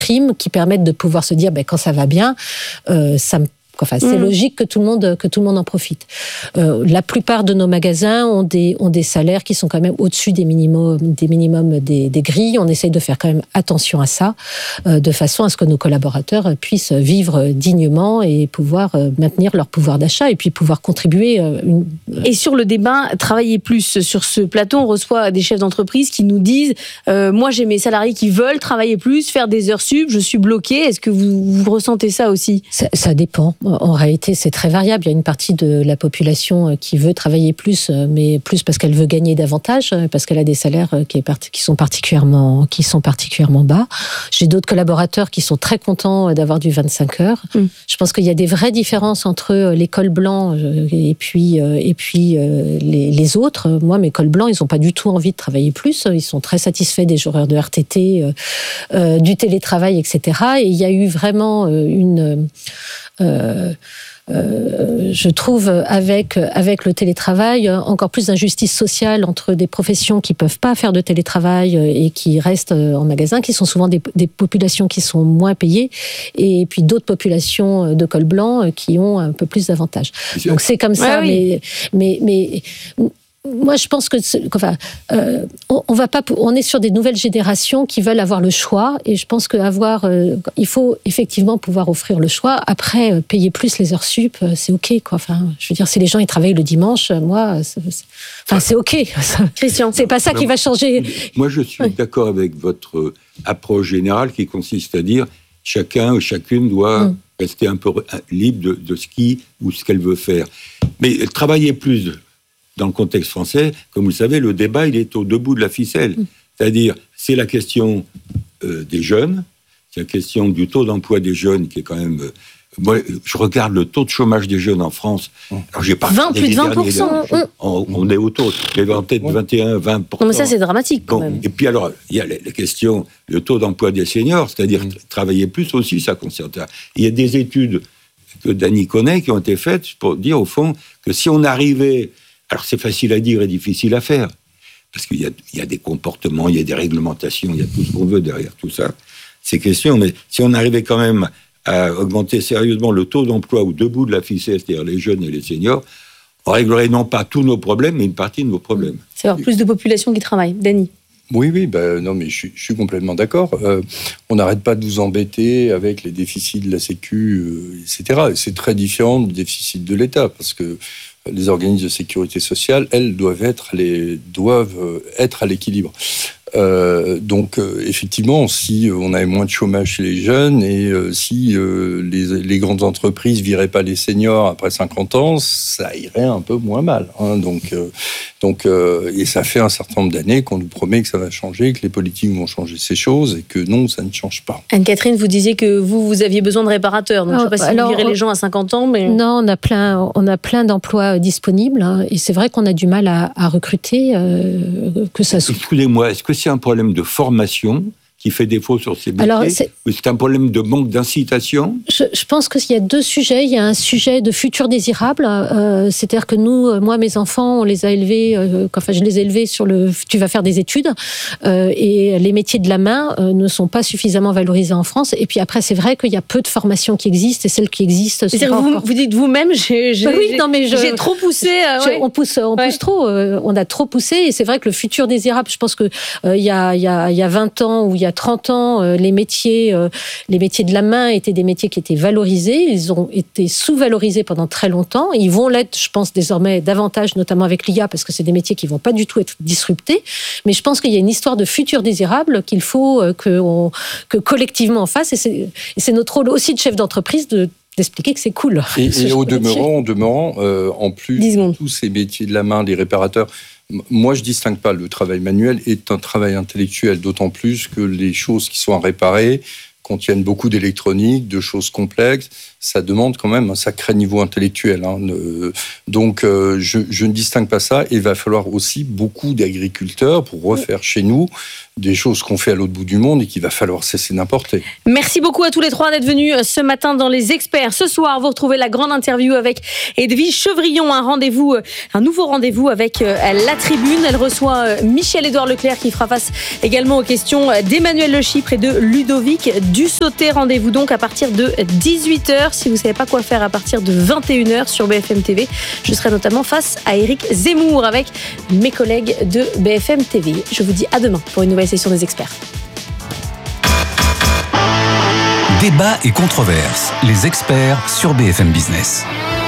primes qui permettent de pouvoir se dire, quand ça va bien, c'est logique que tout le monde en profite. La plupart de nos magasins ont des salaires qui sont quand même au-dessus des minimums des grilles. On essaye de faire quand même attention à ça, de façon à ce que nos collaborateurs puissent vivre dignement et pouvoir maintenir leur pouvoir d'achat et puis pouvoir contribuer. Et sur le débat Travailler plus, sur ce plateau, on reçoit des chefs d'entreprise qui nous disent moi j'ai mes salariés qui veulent travailler plus, faire des heures sup, je suis bloqué. Est-ce que vous ressentez ça aussi ? Ça dépend. En réalité, c'est très variable. Il y a une partie de la population qui veut travailler plus, mais plus parce qu'elle veut gagner davantage, parce qu'elle a des salaires qui sont particulièrement bas. J'ai d'autres collaborateurs qui sont très contents d'avoir du 25 heures. Je pense qu'il y a des vraies différences entre les cols blancs et puis les autres. Moi, mes cols blancs, ils n'ont pas du tout envie de travailler plus. Ils sont très satisfaits des horaires de RTT, du télétravail, etc. Et il y a eu vraiment je trouve avec le télétravail encore plus d'injustice sociale entre des professions qui peuvent pas faire de télétravail et qui restent en magasin, qui sont souvent des populations qui sont moins payées, et puis d'autres populations de col blanc qui ont un peu plus d'avantages. Donc c'est comme ça, mais moi, je pense que on est sur des nouvelles générations qui veulent avoir le choix, et je pense il faut effectivement pouvoir offrir le choix. Après, payer plus les heures sup, c'est ok, quoi. Je veux dire, si les gens ils travaillent le dimanche, moi, c'est ok. Christian, c'est pas ça qui va changer. Moi, je suis d'accord avec votre approche générale qui consiste à dire chacun ou chacune doit rester un peu libre de ce qu'elle veut faire, mais travailler plus. Dans le contexte français, comme vous le savez, le débat, il est au bout de la ficelle. C'est-à-dire, c'est la question des jeunes, c'est la question du taux d'emploi des jeunes qui est quand même... moi, je regarde le taux de chômage des jeunes en France. Alors, j'ai pas plus de 20%. On est autour, peut-être 21, 20%. Non, mais ça, c'est dramatique quand même. Et puis alors, il y a la question, le taux d'emploi des seniors, c'est-à-dire travailler plus aussi, ça concerne. Il y a des études que Dany connaît qui ont été faites pour dire, au fond, que si on arrivait... Alors, c'est facile à dire et difficile à faire, parce qu'il y a des comportements, il y a des réglementations, il y a tout ce qu'on veut derrière tout ça, ces questions. Mais si on arrivait quand même à augmenter sérieusement le taux d'emploi au debout de la ficelle, c'est-à-dire les jeunes et les seniors, on réglerait non pas tous nos problèmes, mais une partie de nos problèmes. C'est avoir plus de population qui travaille. Dany ? Oui, non, mais je suis complètement d'accord. On n'arrête pas de vous embêter avec les déficits de la Sécu, etc. Et c'est très différent du déficit de l'État, parce que les organismes de sécurité sociale, elles, doivent être à l'équilibre. Donc, effectivement, si on avait moins de chômage chez les jeunes et si les grandes entreprises viraient pas les seniors après 50 ans, ça irait un peu moins mal. Et ça fait un certain nombre d'années qu'on nous promet que ça va changer, que les politiques vont changer ces choses, et que non, ça ne change pas. Anne-Catherine, vous disiez que vous aviez besoin de réparateurs. Donc, je ne sais pas si vous virez les gens à 50 ans, mais... Non, on a plein d'emplois disponibles, et c'est vrai qu'on a du mal à recruter, que ça soit... Excusez-moi, est-ce que c'est un problème de formation qui fait défaut sur ces métiers, ou c'est un problème de manque d'incitation? Je pense qu'il y a deux sujets. Il y a un sujet de futur désirable, c'est-à-dire que moi, mes enfants, on les a élevés, je les ai élevés sur tu vas faire des études, et les métiers de la main ne sont pas suffisamment valorisés en France. Et puis après, c'est vrai qu'il y a peu de formations qui existent, et celles qui existent... Vous dites vous-même, j'ai trop poussé... On pousse trop, on a trop poussé, et c'est vrai que le futur désirable, je pense que il y a 20 ans, ou il y a 30 ans, les métiers de la main étaient des métiers qui étaient valorisés. Ils ont été sous-valorisés pendant très longtemps. Ils vont l'être, je pense, désormais davantage, notamment avec l'IA, parce que c'est des métiers qui vont pas du tout être disruptés. Mais je pense qu'il y a une histoire de futur désirable qu'il faut que collectivement on fasse. Et c'est notre rôle aussi de chef d'entreprise d'expliquer que c'est cool. Et au demeurant, en plus de tous ces métiers de la main, des réparateurs, moi, je distingue pas. Le travail manuel est un travail intellectuel, d'autant plus que les choses qui sont à réparer contiennent beaucoup d'électronique, de choses complexes. ça demande quand même un sacré niveau intellectuel. Donc, je ne distingue pas ça. Il va falloir aussi beaucoup d'agriculteurs pour refaire chez nous des choses qu'on fait à l'autre bout du monde et qu'il va falloir cesser d'importer. Merci beaucoup à tous les trois d'être venus ce matin dans Les Experts. Ce soir, vous retrouvez la grande interview avec Edwige Chevrillon, un nouveau rendez-vous avec La Tribune. Elle reçoit Michel-Édouard Leclerc qui fera face également aux questions d'Emmanuel Le Chypre et de Ludovic Dussautet. Rendez-vous donc à partir de 18h. Si vous ne savez pas quoi faire à partir de 21h sur BFM TV, je serai notamment face à Éric Zemmour avec mes collègues de BFM TV. Je vous dis à demain pour une nouvelle session des Experts. Débat et controverses, les experts sur BFM Business.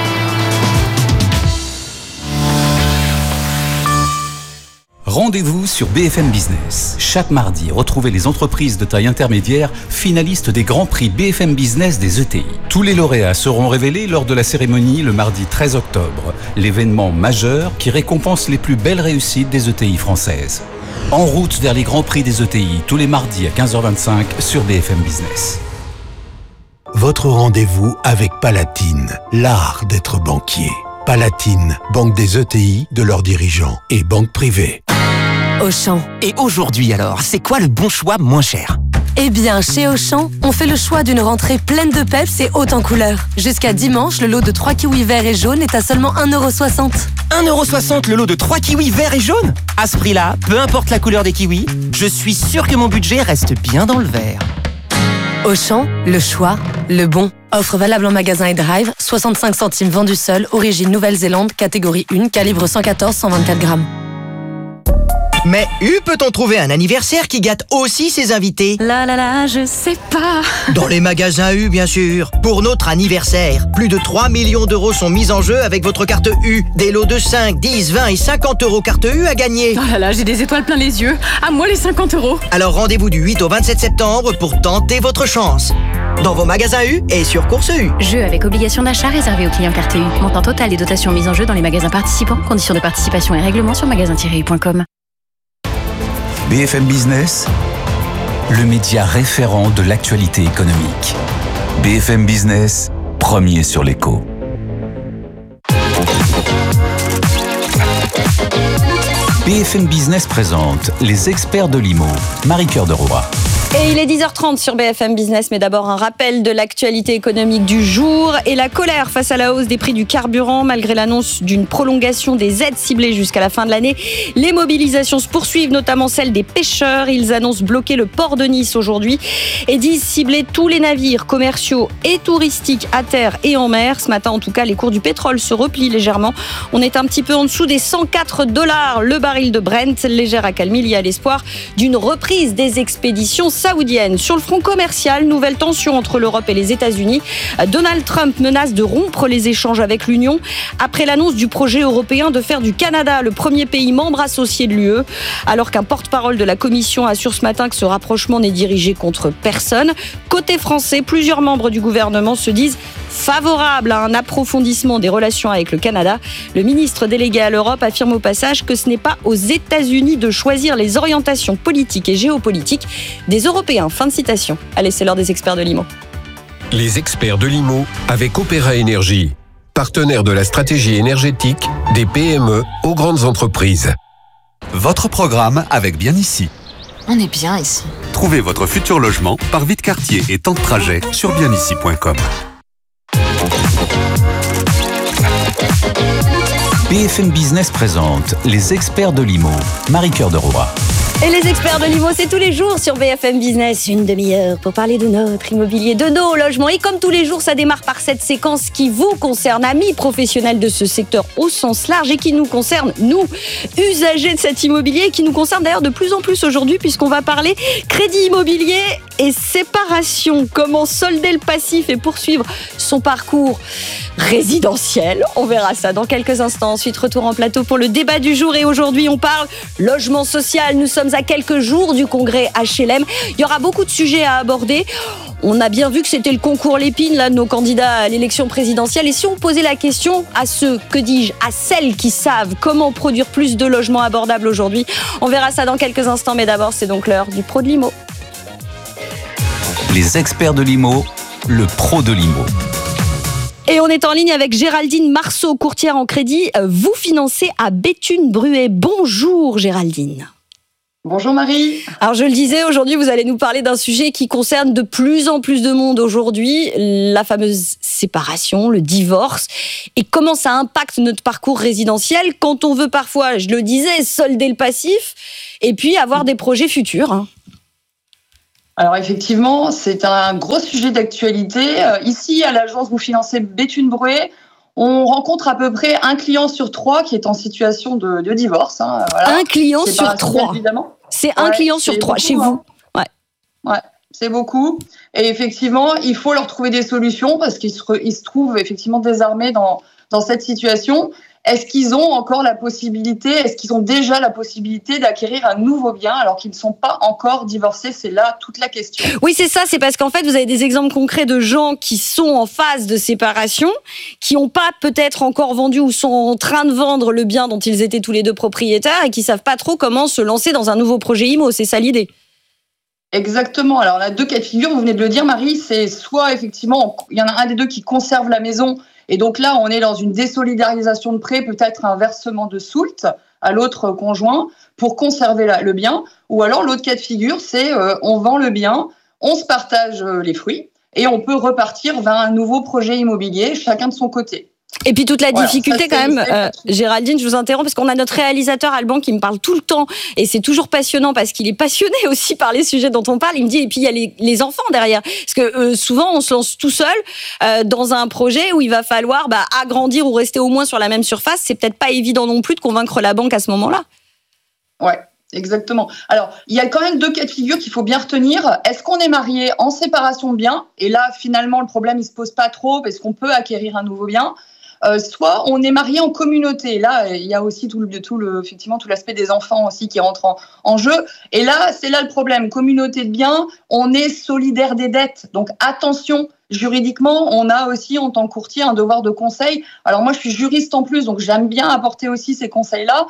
Rendez-vous sur BFM Business. Chaque mardi, retrouvez les entreprises de taille intermédiaire finalistes des Grands Prix BFM Business des ETI. Tous les lauréats seront révélés lors de la cérémonie le mardi 13 octobre, l'événement majeur qui récompense les plus belles réussites des ETI françaises. En route vers les Grands Prix des ETI, tous les mardis à 15h25 sur BFM Business. Votre rendez-vous avec Palatine, l'art d'être banquier. Palatine, banque des ETI, de leurs dirigeants et banque privée. Auchan. Et aujourd'hui alors, c'est quoi le bon choix moins cher ? Eh bien, chez Auchan, on fait le choix d'une rentrée pleine de peps et haute en couleurs. Jusqu'à dimanche, le lot de 3 kiwis verts et jaunes est à seulement 1,60€. 1,60€ le lot de 3 kiwis verts et jaunes ? À ce prix-là, peu importe la couleur des kiwis, je suis sûr que mon budget reste bien dans le vert. Auchan, le choix, le bon. Offre valable en magasin et drive, 65 centimes vendu seul, origine Nouvelle-Zélande, catégorie 1, calibre 114-124 grammes. Mais peut-on trouver un anniversaire qui gâte aussi ses invités ? Je sais pas. Dans les magasins U, bien sûr. Pour notre anniversaire, plus de 3 millions d'euros sont mis en jeu avec votre carte U. Des lots de 5, 10, 20 et 50 euros carte U à gagner. J'ai des étoiles plein les yeux. À moi les 50 euros. Alors rendez-vous du 8 au 27 septembre pour tenter votre chance. Dans vos magasins U et sur Course U. Jeu avec obligation d'achat réservé aux clients carte U. Montant total et dotations mises en jeu dans les magasins participants. Conditions de participation et règlements sur magasin-u.com. BFM Business, le média référent de l'actualité économique. BFM Business, premier sur l'écho. BFM Business présente les experts de l'IMO, Marie-Cœur de Roy. Et il est 10h30 sur BFM Business, mais d'abord un rappel de l'actualité économique du jour et la colère face à la hausse des prix du carburant. Malgré l'annonce d'une prolongation des aides ciblées jusqu'à la fin de l'année, les mobilisations se poursuivent, notamment celles des pêcheurs. Ils annoncent bloquer le port de Nice aujourd'hui et disent cibler tous les navires commerciaux et touristiques à terre et en mer. Ce matin, en tout cas, les cours du pétrole se replient légèrement. On est un petit peu en dessous des $104 le baril de Brent. Légère accalmie liée à l'espoir d'une reprise des expéditions saoudienne. Sur le front commercial, nouvelle tension entre l'Europe et les États-Unis. Donald Trump menace de rompre les échanges avec l'Union après l'annonce du projet européen de faire du Canada le premier pays membre associé de l'UE, alors qu'un porte-parole de la Commission assure ce matin que ce rapprochement n'est dirigé contre personne. Côté français, plusieurs membres du gouvernement se disent favorables à un approfondissement des relations avec le Canada. Le ministre délégué à l'Europe affirme au passage que ce n'est pas aux États-Unis de choisir les orientations politiques et géopolitiques des Européens. Fin de citation. Allez, c'est l'heure des experts de l'IMO. Les experts de l'IMO avec Opéra Énergie, partenaire de la stratégie énergétique des PME aux grandes entreprises. Votre programme avec Bien Ici. On est bien ici. Trouvez votre futur logement par vie de quartier et temps de trajet sur bienici.com. BFM Business présente les experts de l'IMO, Marie-Cœur de Roy. Et les experts de l'IMO, c'est tous les jours sur BFM Business, une demi-heure pour parler de notre immobilier, de nos logements. Et comme tous les jours, ça démarre par cette séquence qui vous concerne, amis professionnels de ce secteur au sens large et qui nous concerne, nous, usagers de cet immobilier, et qui nous concerne d'ailleurs de plus en plus aujourd'hui puisqu'on va parler crédit immobilier et séparation. Comment solder le passif et poursuivre son parcours résidentiel. On verra ça dans quelques instants. Ensuite, retour en plateau pour le débat du jour. Et aujourd'hui, on parle logement social. Nous sommes à quelques jours du congrès HLM. Il y aura beaucoup de sujets à aborder. On a bien vu que c'était le concours Lépine là, de nos candidats à l'élection présidentielle. Et si on posait la question à ceux, à celles qui savent comment produire plus de logements abordables aujourd'hui, on verra ça dans quelques instants. Mais d'abord, c'est donc l'heure du pro de l'IMO. Les experts de l'IMO, le pro de l'IMO. Et on est en ligne avec Géraldine Marceau, courtière en crédit. Vous financez à Béthune-Bruay. Bonjour Géraldine. Bonjour Marie. Alors je le disais, aujourd'hui vous allez nous parler d'un sujet qui concerne de plus en plus de monde aujourd'hui, la fameuse séparation, le divorce, et comment ça impacte notre parcours résidentiel quand on veut parfois, je le disais, solder le passif et puis avoir des projets futurs. Alors effectivement, c'est un gros sujet d'actualité. Ici, à l'agence Vous financez Béthune-Bruay, on rencontre à peu près un client sur 3 qui est en situation de divorce. Voilà. Un client sur 3 évidemment. C'est un client sur 3 chez vous. Ouais, c'est beaucoup. Et effectivement, il faut leur trouver des solutions parce qu'ils se trouvent effectivement désarmés dans cette situation. Est-ce qu'ils ont encore la possibilité, est-ce qu'ils ont déjà la possibilité d'acquérir un nouveau bien alors qu'ils ne sont pas encore divorcés? C'est là toute la question. Oui, c'est ça. C'est parce qu'en fait, vous avez des exemples concrets de gens qui sont en phase de séparation, qui n'ont pas peut-être encore vendu ou sont en train de vendre le bien dont ils étaient tous les deux propriétaires et qui ne savent pas trop comment se lancer dans un nouveau projet IMO. C'est ça l'idée. Exactement. Alors, on a 2 cas de figure. Vous venez de le dire, Marie. C'est soit, effectivement, il y en a un des deux qui conserve la maison. Et donc là, on est dans une désolidarisation de prêt, peut-être un versement de soult à l'autre conjoint pour conserver le bien. Ou alors, l'autre cas de figure, c'est on vend le bien, on se partage les fruits et on peut repartir vers un nouveau projet immobilier, chacun de son côté. Et puis toute la difficulté quand même, Géraldine, je vous interromps parce qu'on a notre réalisateur Alban qui me parle tout le temps et c'est toujours passionnant parce qu'il est passionné aussi par les sujets dont on parle. Il me dit, et puis il y a les enfants derrière. Parce que souvent on se lance tout seul dans un projet où il va falloir agrandir ou rester au moins sur la même surface. C'est peut-être pas évident non plus de convaincre la banque à ce moment-là. Ouais. Exactement. Alors, il y a quand même 2 cas de figure qu'il faut bien retenir. Est-ce qu'on est marié en séparation de biens? Et là, finalement, le problème, il se pose pas trop parce qu'on peut acquérir un nouveau bien. Soit on est marié en communauté. Là, il y a aussi effectivement tout l'aspect des enfants aussi qui rentre en jeu. Et là, c'est là le problème. Communauté de biens, on est solidaire des dettes. Donc attention, juridiquement, on a aussi en tant que courtier un devoir de conseil. Alors moi, je suis juriste en plus, donc j'aime bien apporter aussi ces conseils-là.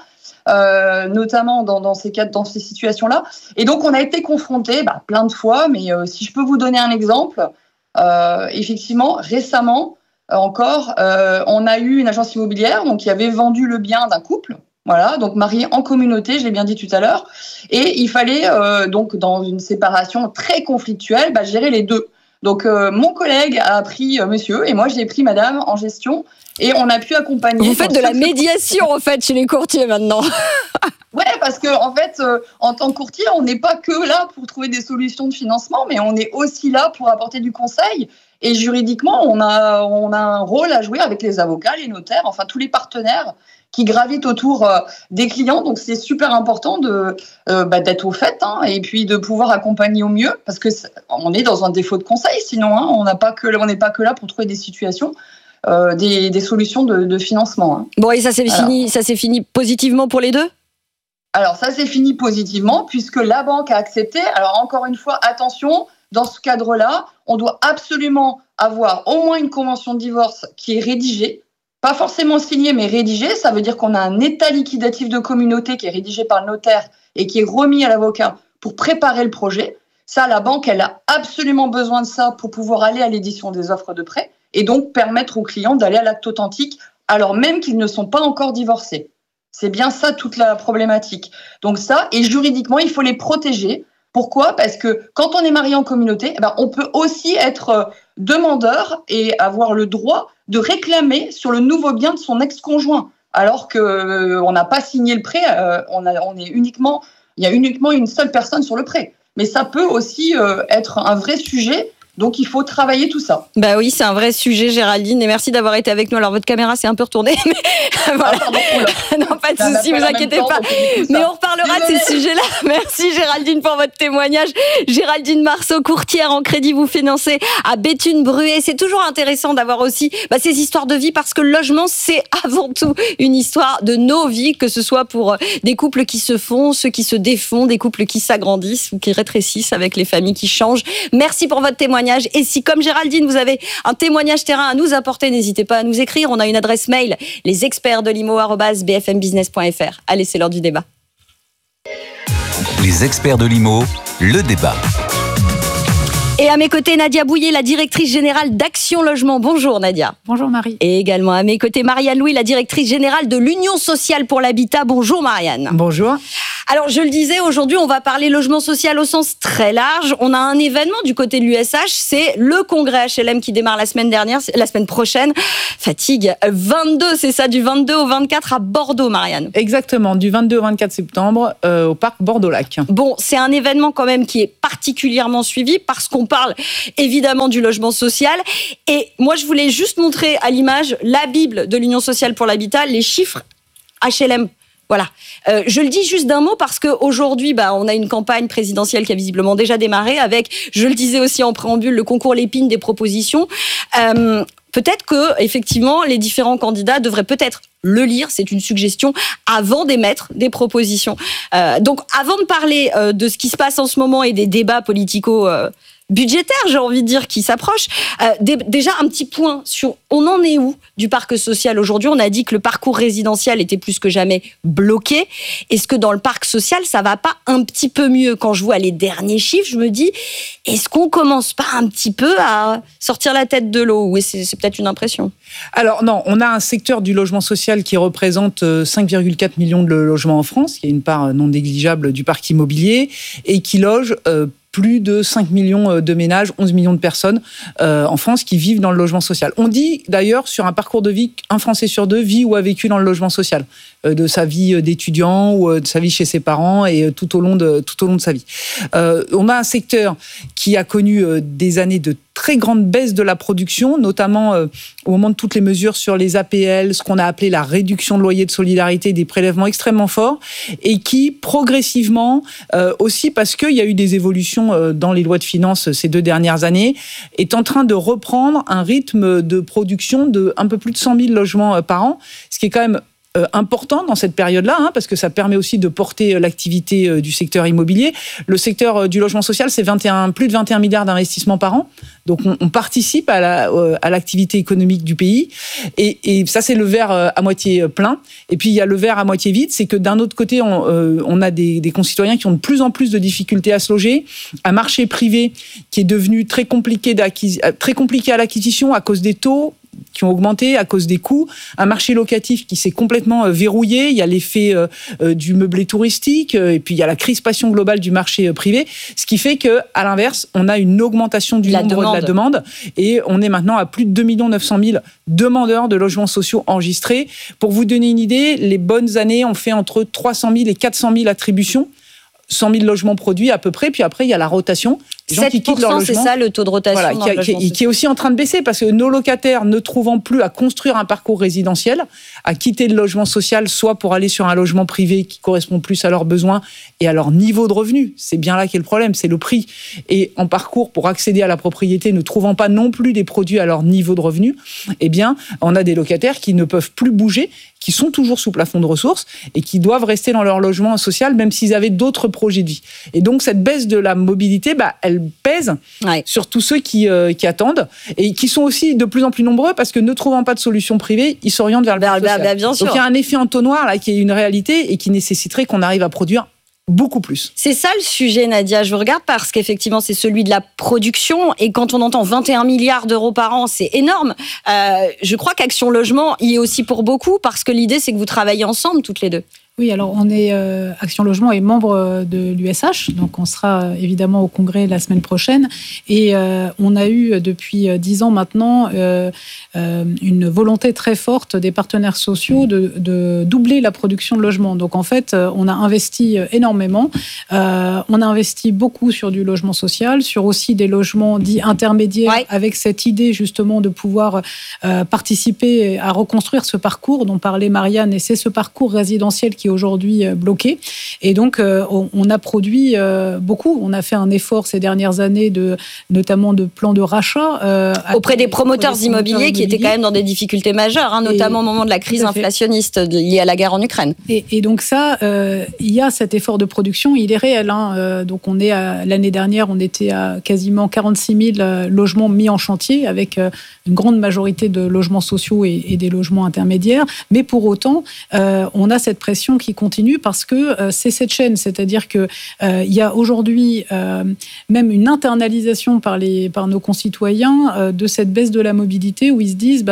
Notamment dans ces cas, dans ces situations-là. Et donc, on a été confrontés plein de fois, mais si je peux vous donner un exemple, effectivement, récemment encore, on a eu une agence immobilière qui avait vendu le bien d'un couple, voilà, donc marié en communauté, je l'ai bien dit tout à l'heure, et il fallait donc dans une séparation très conflictuelle, gérer les deux. Donc mon collègue a pris monsieur et moi j'ai pris madame en gestion. Et on a pu accompagner. Vous faites de la médiation en fait chez les courtiers maintenant. Ouais, parce que en fait, en tant que courtier, on n'est pas que là pour trouver des solutions de financement, mais on est aussi là pour apporter du conseil. Et juridiquement, on a un rôle à jouer avec les avocats, les notaires, enfin tous les partenaires qui gravitent autour des clients. Donc c'est super important d'être au fait et puis de pouvoir accompagner au mieux, parce que on est dans un défaut de conseil. Sinon, on n'est pas que là pour trouver des situations. Des solutions de financement. Bon, et ça s'est fini positivement pour les deux? Alors, ça s'est fini positivement puisque la banque a accepté. Alors, encore une fois, attention, dans ce cadre-là, on doit absolument avoir au moins une convention de divorce qui est rédigée, pas forcément signée, mais rédigée. Ça veut dire qu'on a un état liquidatif de communauté qui est rédigé par le notaire et qui est remis à l'avocat pour préparer le projet. Ça, la banque, elle a absolument besoin de ça pour pouvoir aller à l'édition des offres de prêt et donc permettre aux clients d'aller à l'acte authentique alors même qu'ils ne sont pas encore divorcés. C'est bien ça toute la problématique. Donc ça, et juridiquement, il faut les protéger. Pourquoi ? Parce que quand on est marié en communauté, on peut aussi être demandeur et avoir le droit de réclamer sur le nouveau bien de son ex-conjoint, alors qu'on n'a pas signé le prêt, il y a uniquement une seule personne sur le prêt. Mais ça peut aussi être un vrai sujet. Donc, il faut travailler tout ça. Bah oui, c'est un vrai sujet, Géraldine. Et merci d'avoir été avec nous. Alors, votre caméra s'est un peu retournée. Mais voilà. Non, pas de souci, vous inquiétez pas. Mais on reparlera de ces sujets-là. Merci, Géraldine, pour votre témoignage. Géraldine Marceau, courtière en crédit, vous financez à Béthune-Bruay. C'est toujours intéressant d'avoir aussi ces histoires de vie parce que le logement, c'est avant tout une histoire de nos vies, que ce soit pour des couples qui se font, ceux qui se défont, des couples qui s'agrandissent ou qui rétrécissent avec les familles qui changent. Merci pour votre témoignage. Et si, comme Géraldine, vous avez un témoignage terrain à nous apporter, n'hésitez pas à nous écrire. On a une adresse mail, lesexpertsdelimo@bfmbusines.fr. Allez, c'est l'heure du débat. Les experts de l'IMO, le débat. Et à mes côtés, Nadia Bouillet, la directrice générale d'Action Logement. Bonjour Nadia. Bonjour Marie. Et également à mes côtés, Marianne Louis, la directrice générale de l'Union sociale pour l'habitat. Bonjour Marianne. Bonjour. Alors je le disais, aujourd'hui on va parler logement social au sens très large. On a un événement du côté de l'USH, c'est le congrès HLM qui démarre la semaine prochaine. Fatigue, 22, c'est ça, du 22 au 24 à Bordeaux, Marianne. Exactement, du 22 au 24 septembre au parc Bordeaux-Lac. Bon, c'est un événement quand même qui est particulièrement suivi parce qu'on parle évidemment du logement social. Et moi, je voulais juste montrer à l'image la Bible de l'Union sociale pour l'habitat, les chiffres HLM. Voilà. Je le dis juste d'un mot parce qu'aujourd'hui, on a une campagne présidentielle qui a visiblement déjà démarré avec, je le disais aussi en préambule, le concours Lépine des propositions. Peut-être que, effectivement, les différents candidats devraient peut-être le lire, c'est une suggestion, avant d'émettre des propositions. Donc, avant de parler de ce qui se passe en ce moment et des débats budgétaire, j'ai envie de dire, qui s'approche. Déjà, un petit point sur on en est où du parc social aujourd'hui. On a dit que le parcours résidentiel était plus que jamais bloqué. Est-ce que dans le parc social, ça va pas un petit peu mieux? Quand je vois les derniers chiffres, je me dis, est-ce qu'on commence pas un petit peu à sortir la tête de l'eau? Ou c'est peut-être une impression? Alors non, on a un secteur du logement social qui représente 5,4 millions de logements en France, qui est une part non négligeable du parc immobilier, et qui loge plus de 5 millions de ménages, 11 millions de personnes en France qui vivent dans le logement social. On dit d'ailleurs sur un parcours de vie qu'un Français sur deux vit ou a vécu dans le logement social, de sa vie d'étudiant ou de sa vie chez ses parents et tout au long de sa vie. On a un secteur qui a connu des années de très grande baisse de la production, notamment au moment de toutes les mesures sur les APL, ce qu'on a appelé la réduction de loyer de solidarité, des prélèvements extrêmement forts, et qui progressivement, aussi parce qu'il y a eu des évolutions dans les lois de finances ces 2 dernières années, est en train de reprendre un rythme de production de un peu plus de 100 000 logements par an, ce qui est quand même important dans cette période-là, parce que ça permet aussi de porter l'activité du secteur immobilier. Le secteur du logement social, c'est plus de 21 milliards d'investissements par an. Donc, on participe à l'activité économique du pays. Et ça, c'est le verre à moitié plein. Et puis, il y a le verre à moitié vide. C'est que d'un autre côté, on a des concitoyens qui ont de plus en plus de difficultés à se loger. Un marché privé qui est devenu très compliqué à l'acquisition à cause des taux qui ont augmenté à cause des coûts, un marché locatif qui s'est complètement verrouillé, il y a l'effet du meublé touristique, et puis il y a la crispation globale du marché privé, ce qui fait qu'à l'inverse, on a une augmentation du nombre de la demande, et on est maintenant à plus de 2 900 000 demandeurs de logements sociaux enregistrés. Pour vous donner une idée, les bonnes années ont fait entre 300 000 et 400 000 attributions, 100 000 logements produits à peu près, puis après il y a la rotation. 7%, c'est ça le taux de rotation dans le logement social. Qui est aussi en train de baisser parce que nos locataires ne trouvant plus à construire un parcours résidentiel, à quitter le logement social, soit pour aller sur un logement privé qui correspond plus à leurs besoins et à leur niveau de revenu. C'est bien là qu'est le problème, c'est le prix. Et en parcours, pour accéder à la propriété, ne trouvant pas non plus des produits à leur niveau de revenu, eh bien, on a des locataires qui ne peuvent plus bouger, qui sont toujours sous plafond de ressources et qui doivent rester dans leur logement social même s'ils avaient d'autres projets de vie. Et donc, cette baisse de la mobilité, elle pèse sur tous ceux qui attendent et qui sont aussi de plus en plus nombreux parce que ne trouvant pas de solution privée, ils s'orientent vers le social. Bien sûr. Donc, il y a un effet entonnoir là qui est une réalité et qui nécessiterait qu'on arrive à produire beaucoup plus. C'est ça le sujet, Nadia. Je vous regarde parce qu'effectivement, c'est celui de la production. Et quand on entend 21 milliards d'euros par an, c'est énorme. Je crois qu'Action Logement y est aussi pour beaucoup parce que l'idée, c'est que vous travaillez ensemble toutes les deux. Oui, alors on est Action Logement est membre de l'USH, donc on sera évidemment au congrès la semaine prochaine. Et on a eu depuis 10 ans maintenant une volonté très forte des partenaires sociaux de doubler la production de logements. Donc en fait, on a investi énormément. On a investi beaucoup sur du logement social, sur aussi des logements dits intermédiaires, avec cette idée justement de pouvoir participer à reconstruire ce parcours dont parlait Marianne. Et c'est ce parcours résidentiel qui est aujourd'hui bloqué. Et donc, on a produit beaucoup. On a fait un effort ces dernières années, notamment de plans de rachat. Auprès des promoteurs immobiliers qui étaient quand même dans des difficultés majeures, notamment au moment de la crise inflationniste liée à la guerre en Ukraine. Et donc ça, il y a cet effort de production, il est réel. Donc l'année dernière, on était à quasiment 46 000 logements mis en chantier, avec une grande majorité de logements sociaux et des logements intermédiaires. Mais pour autant, on a cette pression action qui continue parce que c'est cette chaîne, c'est-à-dire que il y a aujourd'hui même une internalisation par nos concitoyens de cette baisse de la mobilité où ils se disent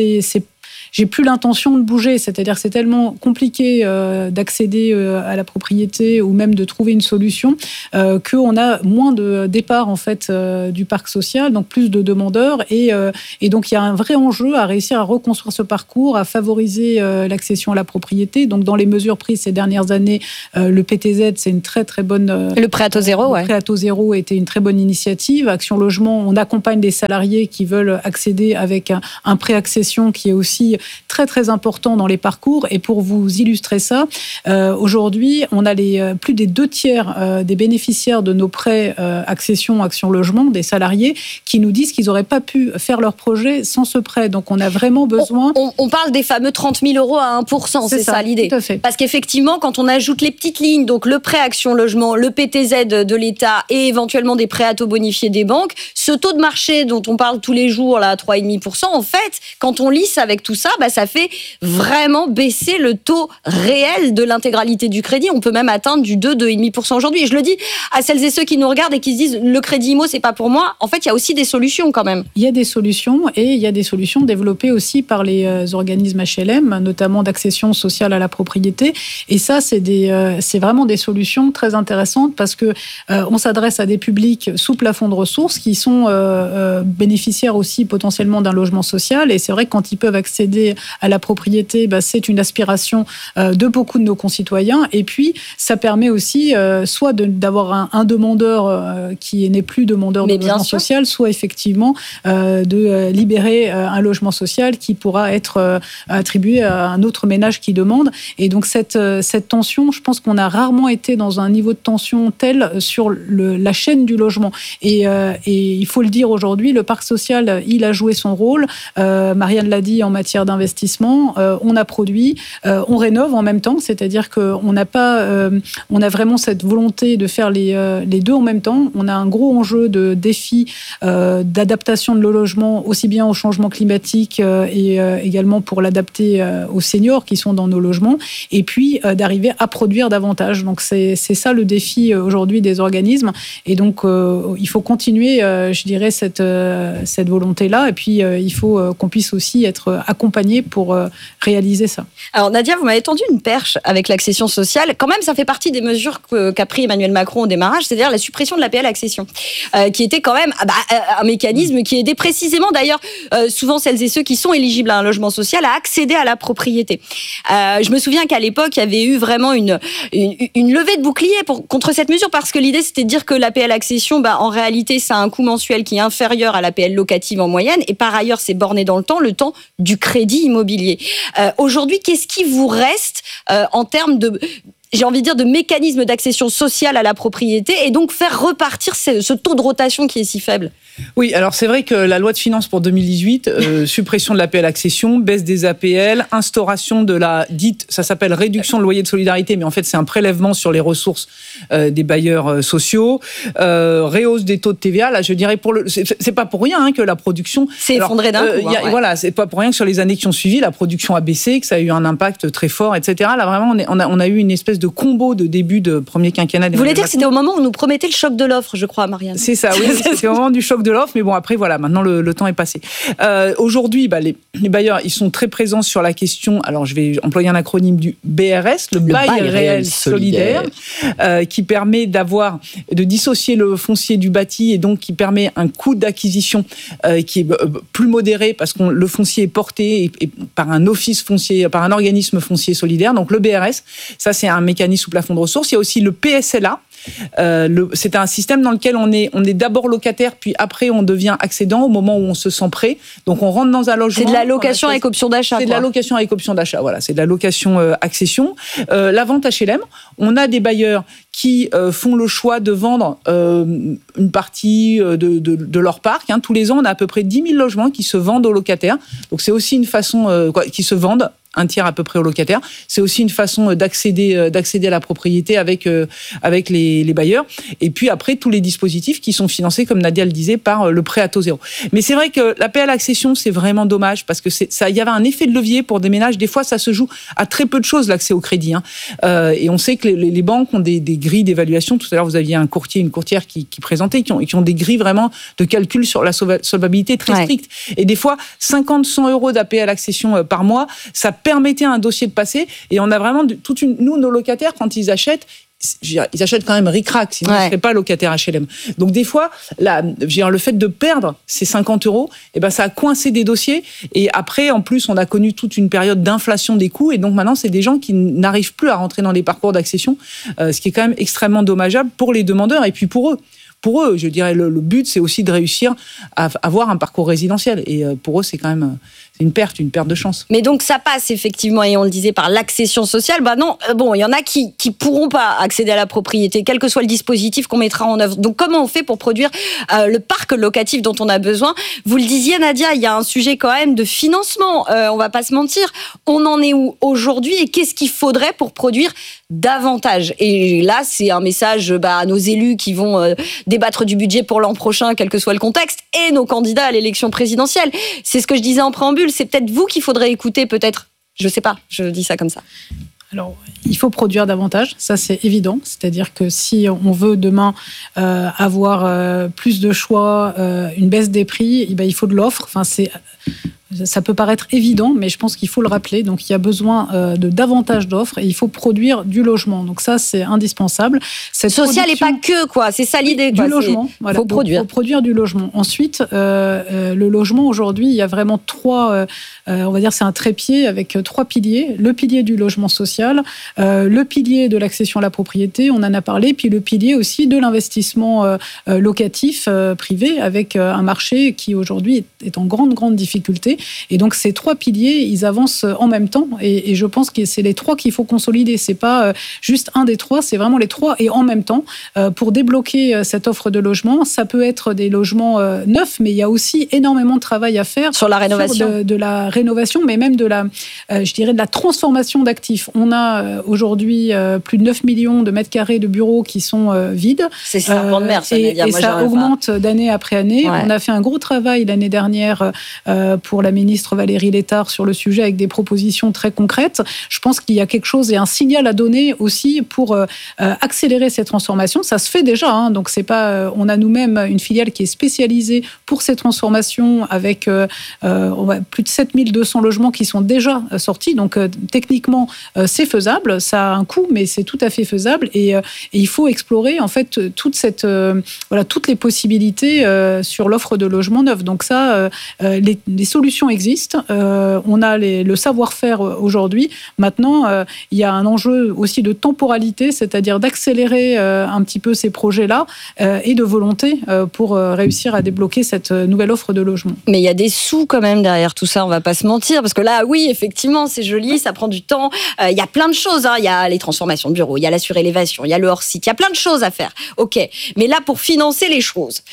j'ai plus l'intention de bouger, c'est-à-dire que c'est tellement compliqué d'accéder à la propriété ou même de trouver une solution qu'on a moins de départ en fait du parc social, donc plus de demandeurs et donc il y a un vrai enjeu à réussir à reconstruire ce parcours, à favoriser l'accession à la propriété. Donc dans les mesures prises ces dernières années, le PTZ c'est une très très bonne. Le prêt à taux zéro, Le prêt à taux zéro était une très bonne initiative. Action Logement, on accompagne des salariés qui veulent accéder avec un prêt accession qui est aussi très très important dans les parcours. Et pour vous illustrer ça, aujourd'hui, on a plus des 2/3 des bénéficiaires de nos prêts accession, Action Logement, des salariés, qui nous disent qu'ils n'auraient pas pu faire leur projet sans ce prêt. Donc on a vraiment besoin... On parle des fameux 30 000 euros à 1%, c'est ça l'idée. Tout à fait. Parce qu'effectivement, quand on ajoute les petites lignes, donc le prêt Action Logement, le PTZ de l'État et éventuellement des prêts à taux bonifiés des banques, ce taux de marché dont on parle tous les jours, là, à 3,5%, en fait, quand on lisse avec tout ça, ça fait vraiment baisser le taux réel de l'intégralité du crédit. On peut même atteindre du 2,5% aujourd'hui. Et je le dis à celles et ceux qui nous regardent et qui se disent le crédit IMO, c'est pas pour moi. En fait, il y a aussi des solutions quand même. Il y a des solutions et il y a des solutions développées aussi par les organismes HLM, notamment d'accession sociale à la propriété. Et ça, c'est vraiment des solutions très intéressantes parce que on s'adresse à des publics sous plafond de ressources qui sont bénéficiaires aussi potentiellement d'un logement social. Et c'est vrai que quand ils peuvent accéder à la propriété, c'est une aspiration de beaucoup de nos concitoyens. Et puis, ça permet aussi soit d'avoir un demandeur qui n'est plus demandeur de logement social, soit effectivement de libérer un logement social qui pourra être attribué à un autre ménage qui demande. Et donc, cette tension, je pense qu'on a rarement été dans un niveau de tension tel sur la chaîne du logement. Et il faut le dire aujourd'hui, le parc social, il a joué son rôle. Marianne l'a dit en matière d'investissement, on a produit, on rénove en même temps, c'est-à-dire qu'on n'a pas, on a vraiment cette volonté de faire les deux en même temps. On a un gros enjeu de défi d'adaptation de nos logements, aussi bien au changement climatique et également pour l'adapter aux seniors qui sont dans nos logements, et puis d'arriver à produire davantage. Donc c'est ça le défi aujourd'hui des organismes, et donc il faut continuer, je dirais, cette volonté-là, et puis il faut qu'on puisse aussi être accompagné pour réaliser ça. Alors Nadia, vous m'avez tendu une perche avec l'accession sociale. Quand même, ça fait partie des mesures qu'a pris Emmanuel Macron au démarrage, c'est-à-dire la suppression de l'APL accession, qui était quand même un mécanisme qui aidait précisément, d'ailleurs, souvent celles et ceux qui sont éligibles à un logement social à accéder à la propriété. Je me souviens qu'à l'époque, il y avait eu vraiment une levée de bouclier contre cette mesure, parce que l'idée, c'était de dire que l'APL accession, en réalité, ça a un coût mensuel qui est inférieur à l'APL locative en moyenne, et par ailleurs, c'est borné dans le temps du crédit immobilier. Aujourd'hui, qu'est-ce qui vous reste en termes de, j'ai envie de dire, de mécanismes d'accession sociale à la propriété, et donc faire repartir ce taux de rotation qui est si faible? Oui, alors c'est vrai que la loi de finances pour 2018, suppression de l'APL accession, baisse des APL, instauration de la dite, ça s'appelle réduction de loyer de solidarité, mais en fait c'est un prélèvement sur les ressources des bailleurs sociaux, réhausse des taux de TVA. Là, je dirais c'est pas pour rien que la production s'est effondrée d'un coup. Voilà, c'est pas pour rien que sur les années qui ont suivi, la production a baissé, que ça a eu un impact très fort, etc. Là vraiment, on a eu une espèce de combo de début de premier quinquennat. Vous voulez dire que c'était au moment où on nous promettait le choc de l'offre, je crois, Marianne? C'est ça, oui, c'était au moment du choc de l'offre, mais bon, après, voilà, maintenant le temps est passé. Aujourd'hui, les bailleurs, ils sont très présents sur la question, alors je vais employer un acronyme du BRS, le bail réel solidaire, qui permet de dissocier le foncier du bâti, et donc qui permet un coût d'acquisition qui est plus modéré, parce que le foncier est porté par un office foncier, par un organisme foncier solidaire. Donc le BRS, ça c'est un mécanisme sous plafond de ressources. Il y a aussi le PSLA. C'est un système dans lequel on est d'abord locataire, puis après on devient accédant au moment où on se sent prêt. Donc on rentre dans un logement. C'est de la location avec option d'achat. C'est de la location avec option d'achat. Voilà, c'est de la location accession. La vente HLM, on a des bailleurs qui font le choix de vendre une partie de leur parc. Tous les ans, on a à peu près 10 000 logements qui se vendent aux locataires. Donc c'est aussi une façon qui se vendent à peu près aux locataires. C'est aussi une façon d'accéder à la propriété avec les bailleurs. Et puis après, tous les dispositifs qui sont financés, comme Nadia le disait, par le prêt à taux zéro. Mais c'est vrai que l'APL accession, c'est vraiment dommage parce que il y avait un effet de levier pour des ménages. Des fois, ça se joue à très peu de choses, l'accès au crédit. Et on sait que les banques ont des grilles d'évaluation. Tout à l'heure, vous aviez un courtier, une courtière qui présentait, qui ont des grilles vraiment de calcul sur la solvabilité très strictes. Et des fois, 50-100 euros d'APL accession par mois, ça permettait à un dossier de passer. Et on a vraiment nous, nos locataires, quand ils achètent quand même ric-rac, sinon ils ne seraient pas locataires HLM. Donc des fois, le fait de perdre ces 50 euros, ça a coincé des dossiers. Et après, en plus, on a connu toute une période d'inflation des coûts. Et donc maintenant, c'est des gens qui n'arrivent plus à rentrer dans les parcours d'accession, ce qui est quand même extrêmement dommageable pour les demandeurs et puis pour eux. Pour eux, je dirais, le but, c'est aussi de réussir à avoir un parcours résidentiel. Et pour eux, c'est quand même une perte de chance. Mais donc, ça passe effectivement, et on le disait, par l'accession sociale. Non, il y en a qui pourront pas accéder à la propriété, quel que soit le dispositif qu'on mettra en œuvre. Donc, comment on fait pour produire le parc locatif dont on a besoin? Vous le disiez, Nadia, il y a un sujet quand même de financement. On va pas se mentir. On en est où aujourd'hui et qu'est-ce qu'il faudrait pour produire davantage? Et là, c'est un message à nos élus qui vont débattre du budget pour l'an prochain, quel que soit le contexte, et nos candidats à l'élection présidentielle. C'est ce que je disais en préambule, c'est peut-être vous qu'il faudrait écouter, peut-être. Je sais pas, je dis ça comme ça. Alors, il faut produire davantage, ça c'est évident. C'est-à-dire que si on veut demain avoir plus de choix, une baisse des prix, il faut de l'offre. Ça peut paraître évident, mais je pense qu'il faut le rappeler. Donc, il y a besoin de davantage d'offres et il faut produire du logement. Donc, ça, c'est indispensable. Social et pas que, quoi. C'est ça l'idée, quoi. Du logement. Voilà. Faut produire du logement. Ensuite, le logement, aujourd'hui, il y a vraiment trois, on va dire, c'est un trépied avec trois piliers. Le pilier du logement social, le pilier de l'accession à la propriété, on en a parlé, puis le pilier aussi de l'investissement locatif privé avec un marché qui, aujourd'hui, est en grande difficulté. Et donc, ces trois piliers, ils avancent en même temps. Et je pense que c'est les trois qu'il faut consolider. C'est pas juste un des trois, c'est vraiment les trois et en même temps. Pour débloquer cette offre de logement, ça peut être des logements neufs, mais il y a aussi énormément de travail à faire sur la rénovation. De la rénovation, mais même de la transformation d'actifs. On a aujourd'hui plus de 9 millions de mètres carrés de bureaux qui sont vides. C'est ça, de mer, ça, et ça augmente d'année après année. Ouais. On a fait un gros travail l'année dernière pour la ministre Valérie Létard sur le sujet avec des propositions très concrètes. Je pense qu'il y a quelque chose et un signal à donner aussi pour accélérer ces transformations. Ça se fait déjà, donc c'est pas. On a nous-mêmes une filiale qui est spécialisée pour ces transformations avec plus de 7200 logements qui sont déjà sortis. Donc techniquement, c'est faisable. Ça a un coût, mais c'est tout à fait faisable. Et il faut explorer en fait toutes les possibilités sur l'offre de logements neufs. Donc ça, les solutions existent. On a le savoir-faire aujourd'hui. Maintenant, il y a un enjeu aussi de temporalité, c'est-à-dire d'accélérer un petit peu ces projets-là et de volonté pour réussir à débloquer cette nouvelle offre de logement. Mais il y a des sous quand même derrière tout ça, on ne va pas se mentir, parce que là, oui, effectivement, c'est joli, ça prend du temps. Il y a plein de choses. Il y a les transformations de bureaux, il y a la surélévation, il y a le hors-site, il y a plein de choses à faire. OK. Mais là, pour financer les choses...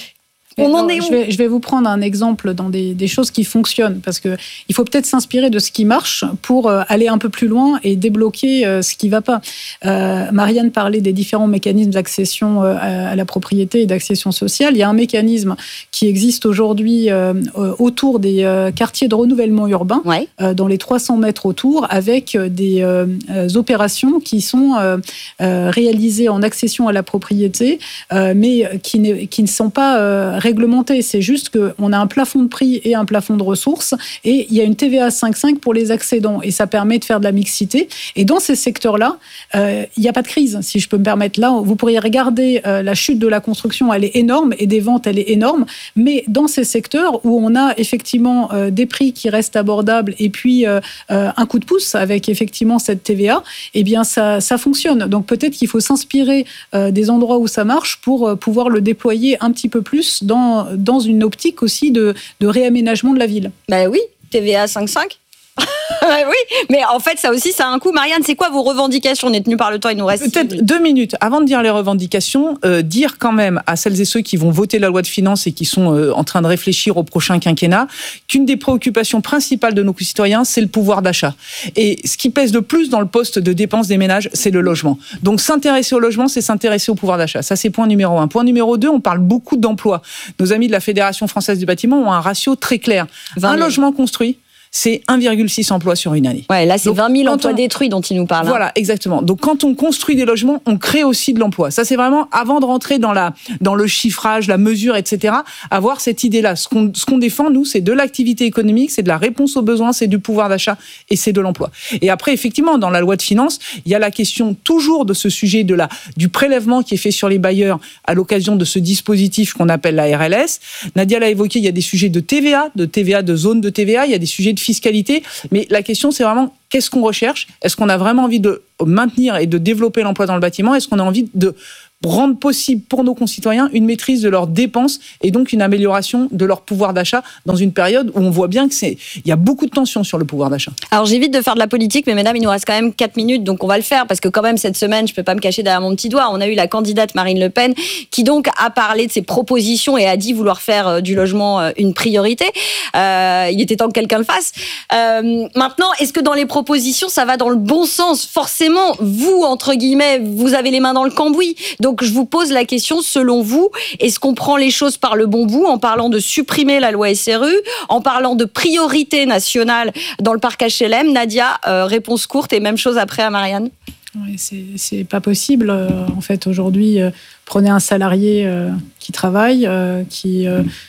Je vais vous prendre un exemple dans des choses qui fonctionnent, parce qu'il faut peut-être s'inspirer de ce qui marche pour aller un peu plus loin et débloquer ce qui ne va pas. Marianne parlait des différents mécanismes d'accession à la propriété et d'accession sociale. Il y a un mécanisme qui existe aujourd'hui autour des quartiers de renouvellement urbain, dans les 300 mètres autour, avec des opérations qui sont réalisées en accession à la propriété, mais qui ne sont pas réglementé. C'est juste qu'on a un plafond de prix et un plafond de ressources et il y a une TVA 5,5 pour les accédants et ça permet de faire de la mixité. Et dans ces secteurs-là, il n'y a pas de crise, si je peux me permettre. Là, vous pourriez regarder la chute de la construction, elle est énorme et des ventes, elle est énorme. Mais dans ces secteurs où on a effectivement des prix qui restent abordables et puis un coup de pouce avec effectivement cette TVA, eh bien ça fonctionne. Donc peut-être qu'il faut s'inspirer des endroits où ça marche pour pouvoir le déployer un petit peu plus dans une optique aussi de réaménagement de la ville. Ben oui, TVA 5,5. Oui, mais en fait, ça aussi, ça a un coût. Marianne, c'est quoi vos revendications? On est tenu par le temps, il nous reste... Peut-être 2 minutes. Avant de dire les revendications, dire quand même à celles et ceux qui vont voter la loi de finances et qui sont en train de réfléchir au prochain quinquennat, qu'une des préoccupations principales de nos concitoyens, c'est le pouvoir d'achat. Et ce qui pèse le plus dans le poste de dépenses des ménages, c'est le logement. Donc s'intéresser au logement, c'est s'intéresser au pouvoir d'achat. Ça, c'est point numéro 1. Point numéro 2, on parle beaucoup d'emplois. Nos amis de la Fédération française du bâtiment ont un ratio très clair. Un logement construit, c'est 1,6 emplois sur une année. Ouais, là, c'est 20 000 emplois détruits dont il nous parle. Voilà, exactement. Donc, quand on construit des logements, on crée aussi de l'emploi. Ça, c'est vraiment, avant de rentrer dans le chiffrage, la mesure, etc., avoir cette idée-là. Ce qu'on défend, nous, c'est de l'activité économique, c'est de la réponse aux besoins, c'est du pouvoir d'achat et c'est de l'emploi. Et après, effectivement, dans la loi de finances, il y a la question toujours de ce sujet du prélèvement qui est fait sur les bailleurs à l'occasion de ce dispositif qu'on appelle la RLS. Nadia l'a évoqué, il y a des sujets de TVA, de zone de TVA, il y a des sujets de fiscalité, mais la question c'est vraiment qu'est-ce qu'on recherche? Est-ce qu'on a vraiment envie de maintenir et de développer l'emploi dans le bâtiment? Est-ce qu'on a envie de rendre possible pour nos concitoyens une maîtrise de leurs dépenses et donc une amélioration de leur pouvoir d'achat dans une période où on voit bien il y a beaucoup de tensions sur le pouvoir d'achat. Alors j'évite de faire de la politique, mais mesdames, il nous reste quand même 4 minutes, donc on va le faire, parce que quand même cette semaine, je peux pas me cacher derrière mon petit doigt, on a eu la candidate Marine Le Pen qui donc a parlé de ses propositions et a dit vouloir faire du logement une priorité. Il était temps que quelqu'un le fasse. Maintenant, est-ce que dans les propositions, ça va dans le bon sens? Forcément, vous, entre guillemets, vous avez les mains dans le cambouis. Donc je vous pose la question, selon vous, est-ce qu'on prend les choses par le bon bout en parlant de supprimer la loi SRU, en parlant de priorité nationale dans le parc HLM? Nadia, réponse courte et même chose après à Marianne. Oui, c'est pas possible. En fait, aujourd'hui, prenez un salarié qui travaille, qui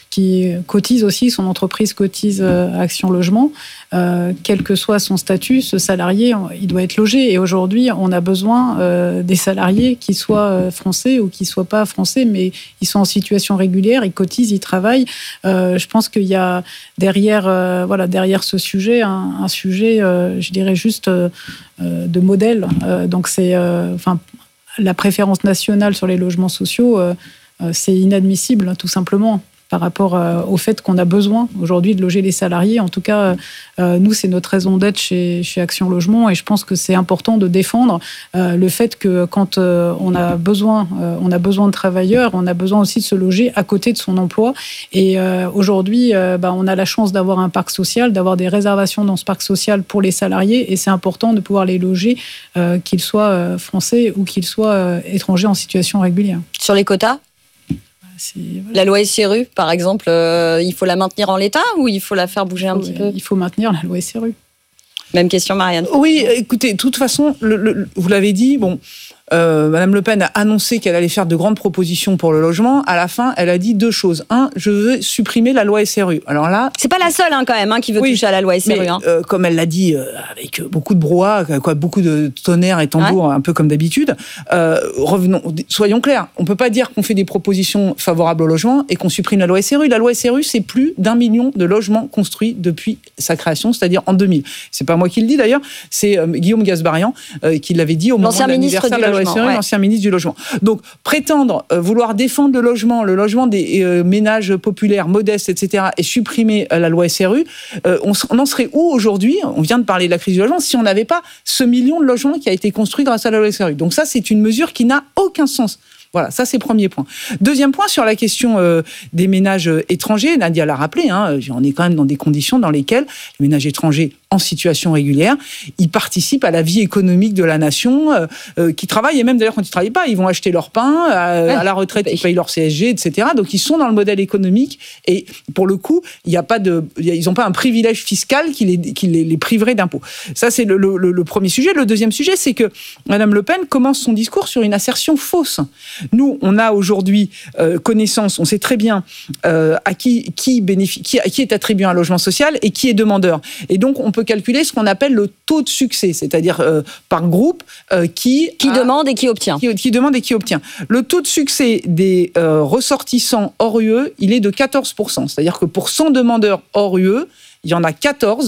cotise aussi, son entreprise cotise à Action Logement. Quel que soit son statut, ce salarié, il doit être logé. Et aujourd'hui, on a besoin des salariés qui soient français ou qui soient pas français, mais ils sont en situation régulière, ils cotisent, ils travaillent. Je pense qu'il y a derrière ce sujet un sujet, je dirais juste de modèle. Donc c'est, la préférence nationale sur les logements sociaux, c'est inadmissible, tout simplement, par rapport au fait qu'on a besoin aujourd'hui de loger les salariés. En tout cas, nous, c'est notre raison d'être chez Action Logement, et je pense que c'est important de défendre le fait que quand on a besoin de travailleurs, on a besoin aussi de se loger à côté de son emploi. Et aujourd'hui, on a la chance d'avoir un parc social, d'avoir des réservations dans ce parc social pour les salariés, et c'est important de pouvoir les loger, qu'ils soient français ou qu'ils soient étrangers en situation régulière. Sur les quotas ? La loi SRU, par exemple, il faut la maintenir en l'état ou il faut la faire bouger un petit peu? Il faut maintenir la loi SRU. Même question, Marianne. Oui, écoutez, de toute façon, vous l'avez dit, Madame Le Pen a annoncé qu'elle allait faire de grandes propositions pour le logement. À la fin, elle a dit 2 choses. 1, je veux supprimer la loi SRU. Alors là, c'est pas la seule quand même qui veut toucher à la loi SRU. Mais, comme elle l'a dit, avec beaucoup de brouhaha, beaucoup de tonnerre et tambour, un peu comme d'habitude. Soyons clairs. On peut pas dire qu'on fait des propositions favorables au logement et qu'on supprime la loi SRU. La loi SRU, c'est plus d'1 million de logements construits depuis sa création, c'est-à-dire en 2000. C'est pas moi qui le dis d'ailleurs, c'est Guillaume Gasbarian qui l'avait dit au moment de l'anniversaire de la loi SRU, l'ancien ministre du logement. Donc, prétendre vouloir défendre le logement des ménages populaires, modestes, etc., et supprimer la loi SRU, on en serait où aujourd'hui? On vient de parler de la crise du logement, si on n'avait pas ce million de logements qui a été construit grâce à la loi SRU. Donc ça, c'est une mesure qui n'a aucun sens. Voilà, ça c'est premier point. Deuxième point, sur la question des ménages étrangers, Nadia l'a rappelé, on est quand même dans des conditions dans lesquelles les ménages étrangers en situation régulière, ils participent à la vie économique de la nation, qui travaillent, et même d'ailleurs quand ils ne travaillent pas, ils vont acheter leur pain, à la retraite ils payent leur CSG, etc. Donc ils sont dans le modèle économique, et pour le coup, ils n'ont pas un privilège fiscal qui les priverait d'impôts. Ça c'est le premier sujet. Le deuxième sujet, c'est que Madame Le Pen commence son discours sur une assertion fausse. Nous, on a aujourd'hui connaissance, on sait très bien à qui est attribué un logement social et qui est demandeur. Et donc, on peut calculer ce qu'on appelle le taux de succès, c'est-à-dire par groupe qui demande et qui obtient. Qui demande et qui obtient. Le taux de succès des ressortissants hors UE, il est de 14%. C'est-à-dire que pour 100 demandeurs hors UE, il y en a 14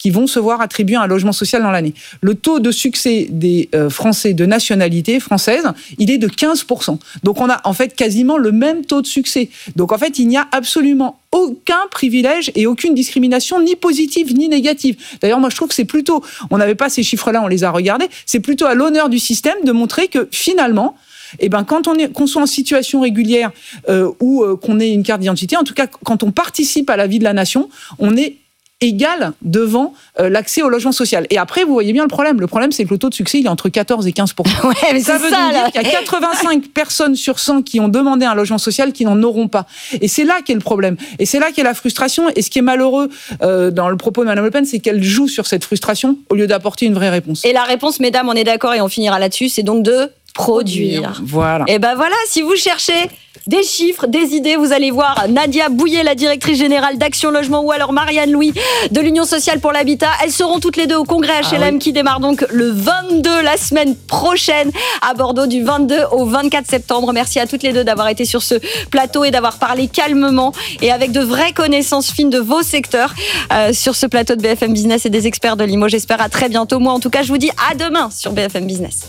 qui vont se voir attribuer un logement social dans l'année. Le taux de succès des Français de nationalité française, il est de 15%. Donc on a en fait quasiment le même taux de succès. Donc en fait, il n'y a absolument aucun privilège et aucune discrimination, ni positive ni négative. D'ailleurs, moi je trouve que c'est plutôt, on n'avait pas ces chiffres-là, on les a regardés, c'est plutôt à l'honneur du système de montrer que finalement, qu'on soit en situation régulière ou qu'on ait une carte d'identité, en tout cas, quand on participe à la vie de la nation, on est égal devant l'accès au logement social. Et après, vous voyez bien le problème. Le problème, c'est que le taux de succès, il est entre 14 et 15%. Ouais, mais ça veut dire qu'il y a 85 personnes sur 100 qui ont demandé un logement social qui n'en auront pas. Et c'est là qu'est le problème. Et c'est là qu'est la frustration. Et ce qui est malheureux dans le propos de Mme Le Pen, c'est qu'elle joue sur cette frustration au lieu d'apporter une vraie réponse. Et la réponse, mesdames, on est d'accord et on finira là-dessus, c'est donc de produire. Voilà. Et ben voilà, si vous cherchez des chiffres, des idées, vous allez voir Nadia Bouillet, la directrice générale d'Action Logement, ou alors Marianne Louis de l'Union Sociale pour l'Habitat. Elles seront toutes les deux au congrès HLM qui démarre donc le 22, la semaine prochaine à Bordeaux, du 22 au 24 septembre. Merci à toutes les deux d'avoir été sur ce plateau et d'avoir parlé calmement et avec de vraies connaissances fines de vos secteurs sur ce plateau de BFM Business et des experts de l'IMO. J'espère à très bientôt. Moi, en tout cas, je vous dis à demain sur BFM Business.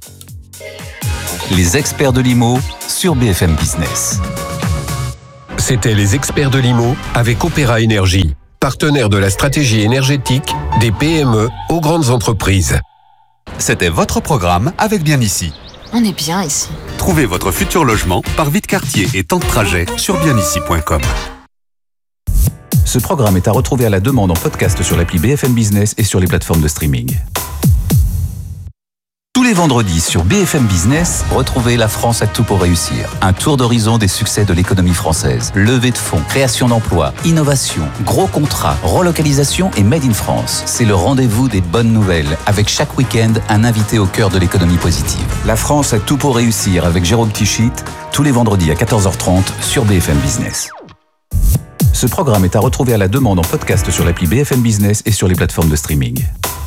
Les experts de l'IMO sur BFM Business. C'était les experts de l'IMO avec Opéra Énergie, partenaire de la stratégie énergétique des PME aux grandes entreprises. C'était votre programme avec Bien Ici. On est bien ici. Trouvez votre futur logement par vide quartier et temps de trajet sur bienici.com. Ce programme est à retrouver à la demande en podcast sur l'appli BFM Business et sur les plateformes de streaming. Tous les vendredis sur BFM Business, retrouvez La France a tout pour réussir. Un tour d'horizon des succès de l'économie française. Levée de fonds, création d'emplois, innovation, gros contrats, relocalisation et Made in France. C'est le rendez-vous des bonnes nouvelles, avec chaque week-end un invité au cœur de l'économie positive. La France a tout pour réussir avec Jérôme Tichit, tous les vendredis à 14h30 sur BFM Business. Ce programme est à retrouver à la demande en podcast sur l'appli BFM Business et sur les plateformes de streaming.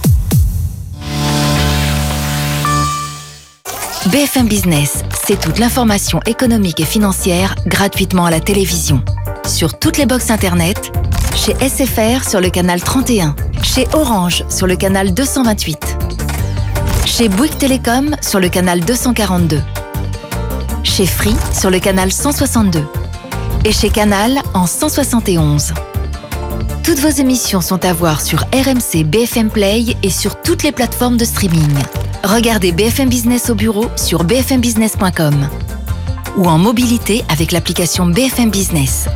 BFM Business, c'est toute l'information économique et financière gratuitement à la télévision. Sur toutes les box internet, chez SFR sur le canal 31, chez Orange sur le canal 228, chez Bouygues Télécom sur le canal 242, chez Free sur le canal 162 et chez Canal en 171. Toutes vos émissions sont à voir sur RMC BFM Play et sur toutes les plateformes de streaming. Regardez BFM Business au bureau sur bfmbusiness.com ou en mobilité avec l'application BFM Business.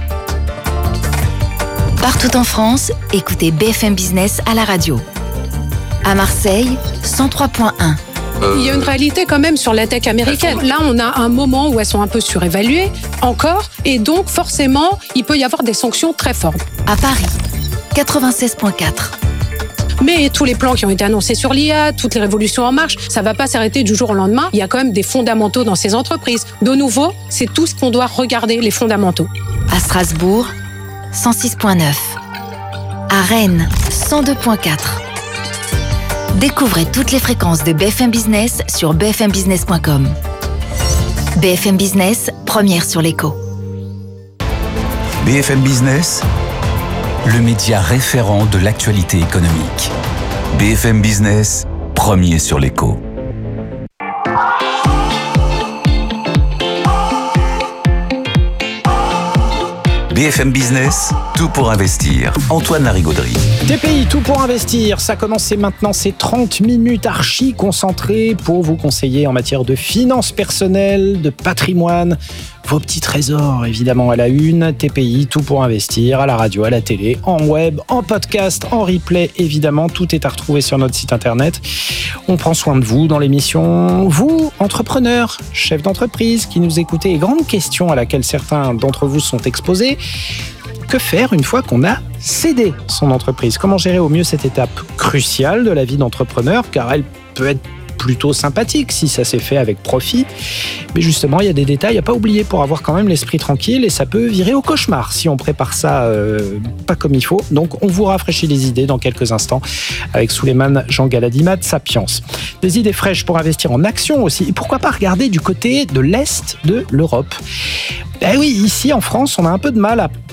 Partout en France, écoutez BFM Business à la radio. À Marseille, 103.1. Il y a une réalité quand même sur la tech américaine. Là, on a un moment où elles sont un peu surévaluées encore, et donc forcément, il peut y avoir des sanctions très fortes. À Paris, 96.4. Mais tous les plans qui ont été annoncés sur l'IA, toutes les révolutions en marche, ça ne va pas s'arrêter du jour au lendemain. Il y a quand même des fondamentaux dans ces entreprises. De nouveau, c'est tout ce qu'on doit regarder, les fondamentaux. À Strasbourg, 106.9. À Rennes, 102.4. Découvrez toutes les fréquences de BFM Business sur bfmbusiness.com. BFM Business, première sur l'écho. BFM Business, le média référent de l'actualité économique. BFM Business, premier sur l'écho. BFM Business, tout pour investir. Antoine Larigauderie. TPI, tout pour investir. Ça commence maintenant, c'est 30 minutes archi concentrées pour vous conseiller en matière de finances personnelles, de patrimoine, vos petits trésors évidemment à la une. TPI, tout pour investir, à la radio, à la télé, en web, en podcast, en replay évidemment. Tout est à retrouver sur notre site internet. On prend soin de vous dans l'émission. Vous, entrepreneurs, chefs d'entreprise qui nous écoutez, et grande question à laquelle certains d'entre vous sont exposés. Que faire une fois qu'on a cédé son entreprise ? Comment gérer au mieux cette étape cruciale de la vie d'entrepreneur ? Car elle peut être plutôt sympathique si ça s'est fait avec profit. Mais justement, il y a des détails à pas oublier pour avoir quand même l'esprit tranquille, et ça peut virer au cauchemar si on prépare ça pas comme il faut. Donc, on vous rafraîchit les idées dans quelques instants avec Souleymane Jean Galadimat de Sapiens. Des idées fraîches pour investir en actions aussi. Et pourquoi pas regarder du côté de l'Est de l'Europe ? Eh oui, ici en France, on a un peu de mal à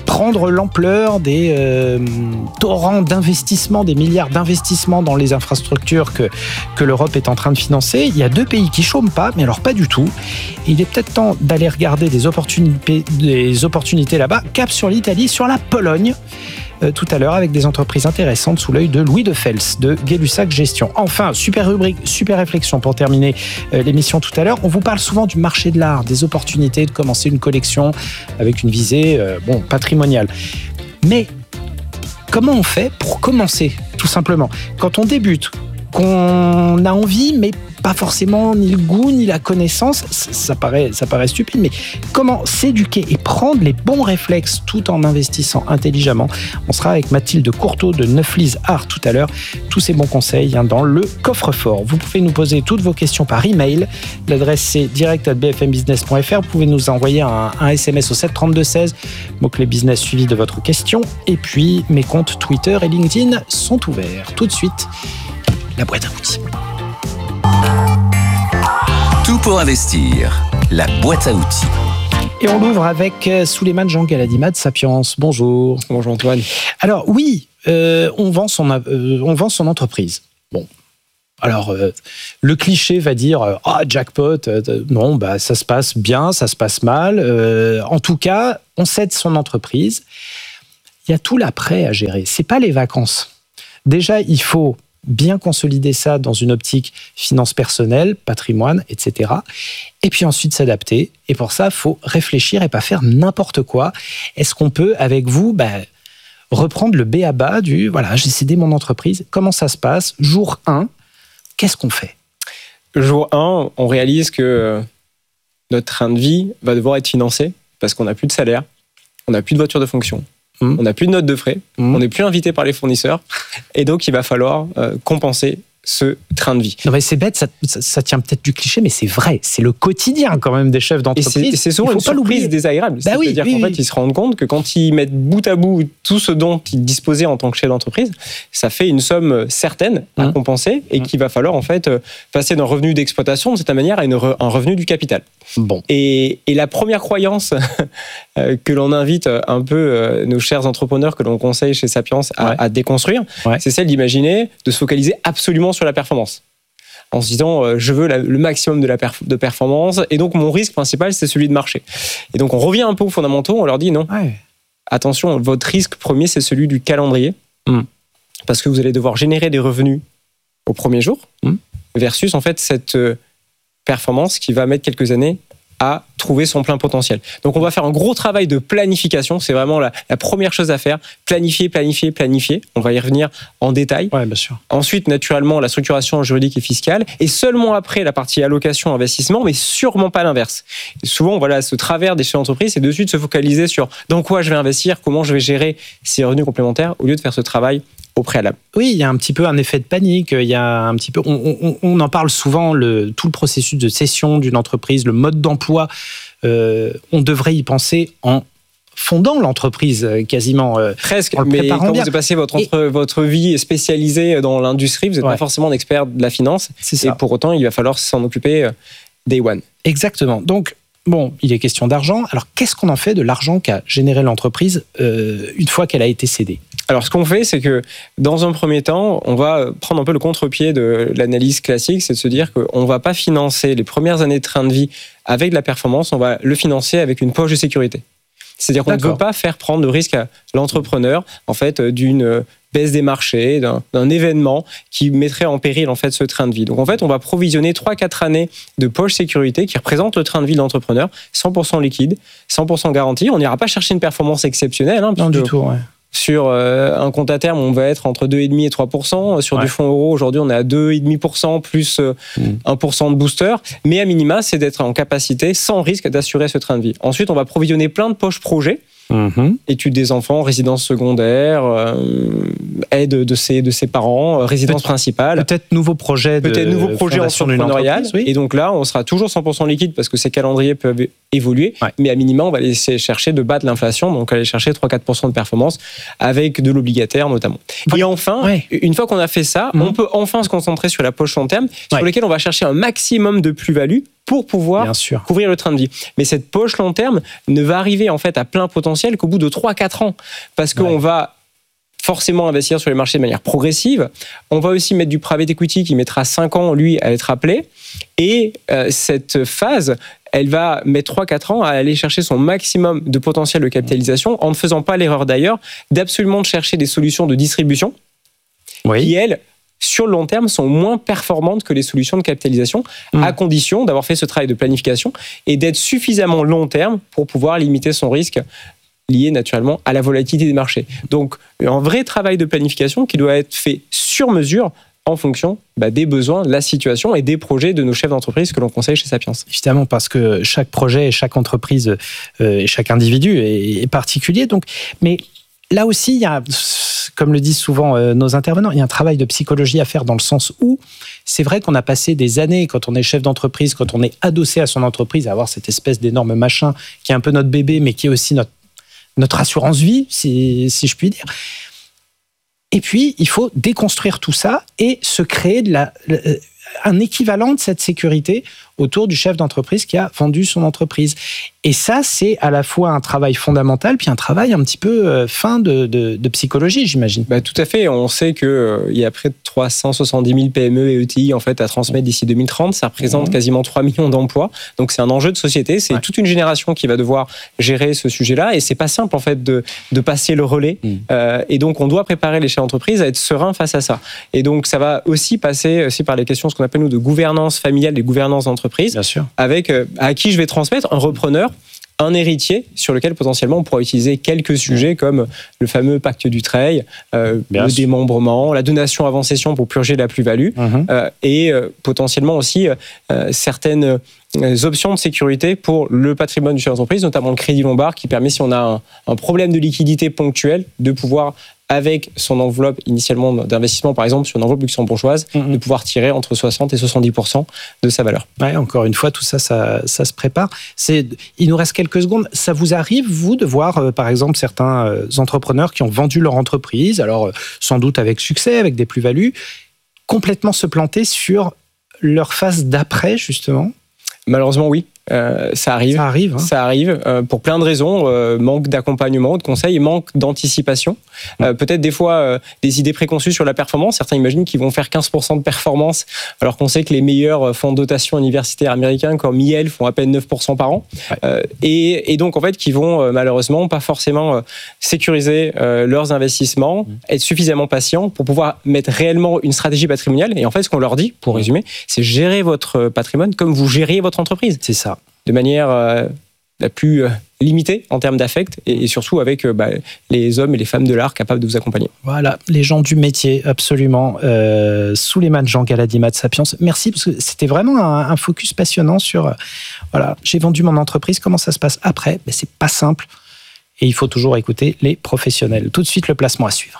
prendre l'ampleur des torrents d'investissement, des milliards d'investissements dans les infrastructures que l'Europe est en train de financer. Il y a 2 pays qui chôment pas, mais alors pas du tout. Et il est peut-être temps d'aller regarder des opportunités là-bas. Cap sur l'Italie, sur la Pologne. Tout à l'heure avec des entreprises intéressantes sous l'œil de Louis de Fels de Gay-Lussac Gestion. Enfin, super rubrique, super réflexion pour terminer l'émission tout à l'heure. On vous parle souvent du marché de l'art, des opportunités de commencer une collection avec une visée patrimoniale. Mais comment on fait pour commencer, tout simplement ? Quand on débute, qu'on a envie, mais pas forcément ni le goût, ni la connaissance, ça paraît stupide, mais comment s'éduquer et prendre les bons réflexes tout en investissant intelligemment ? On sera avec Mathilde Courteau de Neuflis Art tout à l'heure. Tous ces bons conseils dans le coffre-fort. Vous pouvez nous poser toutes vos questions par email. L'adresse c'est direct@bfmbusiness.fr. Vous pouvez nous envoyer un SMS au 732-16, mot-clé business suivi de votre question. Et puis, mes comptes Twitter et LinkedIn sont ouverts. Tout de suite, la boîte à outils. Tout pour investir, la boîte à outils. Et on l'ouvre avec Souleymane Jean Galadima de Sapiens. Bonjour. Bonjour Antoine. Alors oui, on vend son entreprise. Bon. Alors, le cliché va dire jackpot, non, ça se passe bien, ça se passe mal. En tout cas, on cède son entreprise. Il y a tout l'après à gérer. C'est pas les vacances. Déjà, il faut bien consolider ça dans une optique finance personnelle, patrimoine, etc. Et puis ensuite s'adapter. Et pour ça, il faut réfléchir et pas faire n'importe quoi. Est-ce qu'on peut, avec vous, reprendre le b.a.-ba du « voilà, j'ai cédé mon entreprise, comment ça se passe ?» Jour 1, qu'est-ce qu'on fait ? Jour 1, on réalise que notre train de vie va devoir être financé parce qu'on n'a plus de salaire, on n'a plus de voiture de fonction. On n'a plus de notes de frais, on n'est plus invité par les fournisseurs, et donc il va falloir compenser ce train de vie. Non mais c'est bête, ça tient peut-être du cliché, mais c'est vrai, c'est le quotidien quand même des chefs d'entreprise. Et c'est souvent une surprise désagréable. C'est-à-dire qu'en fait, ils se rendent compte que quand ils mettent bout à bout tout ce dont ils disposaient en tant que chef d'entreprise, ça fait une somme certaine à compenser et qu'il va falloir en fait passer d'un revenu d'exploitation de cette manière à un revenu du capital. Bon. Et la première croyance que l'on invite un peu nos chers entrepreneurs que l'on conseille chez Sapiens à déconstruire, c'est celle d'imaginer de se focaliser absolument sur la performance. En se disant, je veux le maximum de performance, et donc mon risque principal, c'est celui de marché. Et donc on revient un peu aux fondamentaux, on leur dit non. Attention, votre risque premier, c'est celui du calendrier, parce que vous allez devoir générer des revenus au premier jour, versus en fait cette performance qui va mettre quelques années à trouver son plein potentiel. Donc on va faire un gros travail de planification, c'est vraiment la première chose à faire, planifier. On va y revenir en détail. Ouais, bien sûr. Ensuite, naturellement, la structuration juridique et fiscale, et seulement après la partie allocation, investissement, mais sûrement pas l'inverse. Et souvent, voilà, ce travers des chefs d'entreprise, c'est de suite se focaliser sur dans quoi je vais investir, comment je vais gérer ces revenus complémentaires, au lieu de faire ce travail au préalable. Oui, il y a un petit peu un effet de panique. Il y a un petit peu, on en parle souvent, tout le processus de cession d'une entreprise, le mode d'emploi. On devrait y penser en fondant l'entreprise quasiment. Presque, mais quand vous passez votre vie spécialisée dans l'industrie, vous n'êtes pas forcément un expert de la finance. C'est ça. Et pour autant, il va falloir s'en occuper day one. Exactement. Donc, bon, il est question d'argent. Alors, qu'est-ce qu'on en fait de l'argent qu'a généré l'entreprise une fois qu'elle a été cédée ? Alors, ce qu'on fait, c'est que dans un premier temps, on va prendre un peu le contre-pied de l'analyse classique, c'est de se dire qu'on ne va pas financer les premières années de train de vie avec de la performance, on va le financer avec une poche de sécurité. C'est-à-dire qu'on ne veut pas faire prendre de risque à l'entrepreneur, en fait, d'une baisse des marchés, d'un événement qui mettrait en péril, en fait, ce train de vie. Donc, en fait, on va provisionner 3-4 années de poche sécurité qui représentent le train de vie de l'entrepreneur, 100% liquide, 100% garanti. On n'ira pas chercher une performance exceptionnelle. Non, du tout, ouais. Sur un compte à terme, on va être entre 2,5 et 3%. Sur du fonds euro, aujourd'hui, on est à 2,5% plus 1% de booster. Mais à minima, c'est d'être en capacité, sans risque, d'assurer ce train de vie. Ensuite, on va provisionner plein de poches projets. Études des enfants, résidence secondaire, aide de ses parents, résidence principale. Peut-être nouveau projet entrepreneurial. Oui. Et donc là, on sera toujours 100% liquide parce que ces calendriers peuvent évoluer. Ouais. Mais à minima, on va aller chercher de battre l'inflation, donc aller chercher 3-4% de performance avec de l'obligataire notamment. Et enfin, une fois qu'on a fait ça, on peut enfin se concentrer sur la poche long terme, sur laquelle on va chercher un maximum de plus-value pour pouvoir couvrir le train de vie. Mais cette poche long terme ne va arriver en fait à plein potentiel qu'au bout de 3-4 ans. Parce qu'on va forcément investir sur les marchés de manière progressive. On va aussi mettre du private equity qui mettra 5 ans, lui, à être appelé. Et cette phase, elle va mettre 3-4 ans à aller chercher son maximum de potentiel de capitalisation en ne faisant pas l'erreur d'ailleurs d'absolument chercher des solutions de distribution qui, elles, sur le long terme, sont moins performantes que les solutions de capitalisation, à condition d'avoir fait ce travail de planification et d'être suffisamment long terme pour pouvoir limiter son risque lié naturellement à la volatilité des marchés. Donc, un vrai travail de planification qui doit être fait sur mesure en fonction des besoins, de la situation et des projets de nos chefs d'entreprise que l'on conseille chez Sapiens. Évidemment, parce que chaque projet, chaque entreprise et chaque individu est particulier. Donc, mais là aussi, il y a, comme le disent souvent nos intervenants, il y a un travail de psychologie à faire dans le sens où c'est vrai qu'on a passé des années, quand on est chef d'entreprise, quand on est adossé à son entreprise, à avoir cette espèce d'énorme machin qui est un peu notre bébé, mais qui est aussi notre assurance vie, si je puis dire. Et puis, il faut déconstruire tout ça et se créer un équivalent de cette sécurité autour du chef d'entreprise qui a vendu son entreprise. Et ça, c'est à la fois un travail fondamental, puis un travail un petit peu fin de psychologie, j'imagine. Tout à fait. On sait qu'il y a près de 370 000 PME et ETI en fait, à transmettre d'ici 2030. Ça représente quasiment 3 millions d'emplois. Donc, c'est un enjeu de société. C'est toute une génération qui va devoir gérer ce sujet-là. Et c'est pas simple, en fait, de passer le relais. Et donc, on doit préparer les chefs d'entreprise à être sereins face à ça. Et donc, ça va aussi passer par les questions, ce qu'on appelle, nous, de gouvernance familiale et gouvernance d'entreprise. Bien sûr. Avec à qui je vais transmettre, un repreneur, un héritier sur lequel potentiellement on pourra utiliser quelques sujets comme le fameux pacte Dutreil, le démembrement, la donation avant cession pour purger la plus-value et potentiellement aussi certaines options de sécurité pour le patrimoine du chef d'entreprise, notamment le crédit lombard qui permet, si on a un problème de liquidité ponctuel, de pouvoir, avec son enveloppe initialement d'investissement, par exemple sur une enveloppe luxembourgeoise, de pouvoir tirer entre 60 et 70% de sa valeur. Ouais, encore une fois, tout ça se prépare. Il nous reste quelques secondes. Ça vous arrive, vous, de voir, par exemple, certains entrepreneurs qui ont vendu leur entreprise, alors sans doute avec succès, avec des plus-values, complètement se planter sur leur phase d'après, justement? Malheureusement, oui. Ça arrive. Ça arrive pour plein de raisons. Manque d'accompagnement, de conseils, manque d'anticipation. Peut-être des fois des idées préconçues sur la performance. Certains imaginent qu'ils vont faire 15% de performance, alors qu'on sait que les meilleurs fonds de dotation universitaires américains comme Yale font à peine 9% par an. Et donc, en fait, qui vont malheureusement pas forcément sécuriser leurs investissements, être suffisamment patients pour pouvoir mettre réellement une stratégie patrimoniale. Et en fait, ce qu'on leur dit, pour résumer, c'est gérer votre patrimoine comme vous gériez votre entreprise. C'est ça. De manière la plus limitée en termes d'affect et surtout avec les hommes et les femmes de l'art capables de vous accompagner. Voilà, les gens du métier, absolument. Souleymane Jean Galadimat de Sapiens, merci parce que c'était vraiment un focus passionnant sur voilà, j'ai vendu mon entreprise, comment ça se passe après? C'est pas simple et il faut toujours écouter les professionnels. Tout de suite, le placement à suivre.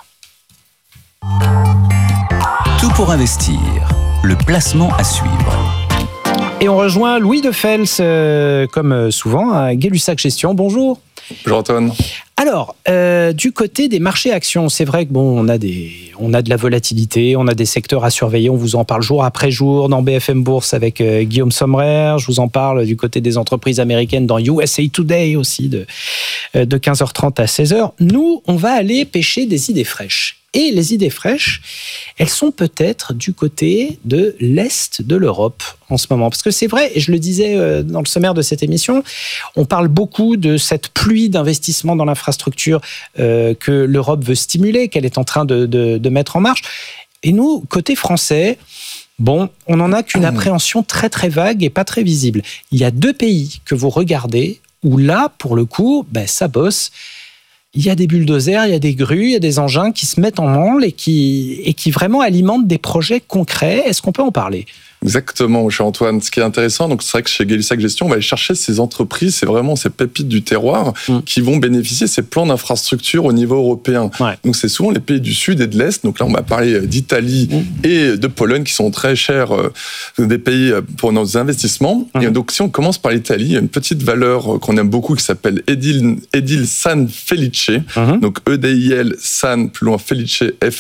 Tout pour investir, le placement à suivre. Et on rejoint Louis de Fels, comme souvent, à Gay-Lussac Gestion. Bonjour. Bonjour Antoine. Alors, du côté des marchés actions, c'est vrai que on a de la volatilité, on a des secteurs à surveiller, on vous en parle jour après jour dans BFM Bourse avec Guillaume Sommerer, je vous en parle du côté des entreprises américaines dans USA Today aussi de 15h30 à 16h. Nous, on va aller pêcher des idées fraîches. Et les idées fraîches, elles sont peut-être du côté de l'Est de l'Europe en ce moment. Parce que c'est vrai, et je le disais dans le sommaire de cette émission, on parle beaucoup de cette pluie d'investissement dans l'infrastructure que l'Europe veut stimuler, qu'elle est en train de mettre en marche. Et nous, côté français, on n'en a qu'une appréhension très très vague et pas très visible. Il y a 2 pays que vous regardez où là, pour le coup, ça bosse. Il y a des bulldozers, il y a des grues, il y a des engins qui se mettent en branle et qui vraiment alimentent des projets concrets. Est-ce qu'on peut en parler ? Exactement, cher Antoine. Ce qui est intéressant, donc c'est vrai que chez Gay-Lussac Gestion, on va aller chercher ces entreprises, c'est vraiment ces pépites du terroir qui vont bénéficier de ces plans d'infrastructure au niveau européen. Donc c'est souvent les pays du Sud et de l'Est. Donc là, on va parler d'Italie et de Pologne qui sont très chers, des pays pour nos investissements. Et donc si on commence par l'Italie, il y a une petite valeur qu'on aime beaucoup qui s'appelle Edil San Felice. Donc EDIL San, plus loin Felice,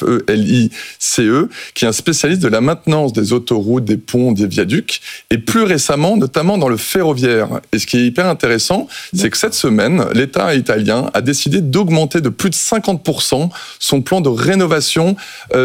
Felice, qui est un spécialiste de la maintenance des autoroutes, des ponts, des viaducs, et plus récemment, notamment dans le ferroviaire. Et ce qui est hyper intéressant, c'est que cette semaine, l'État italien a décidé d'augmenter de plus de 50% son plan de rénovation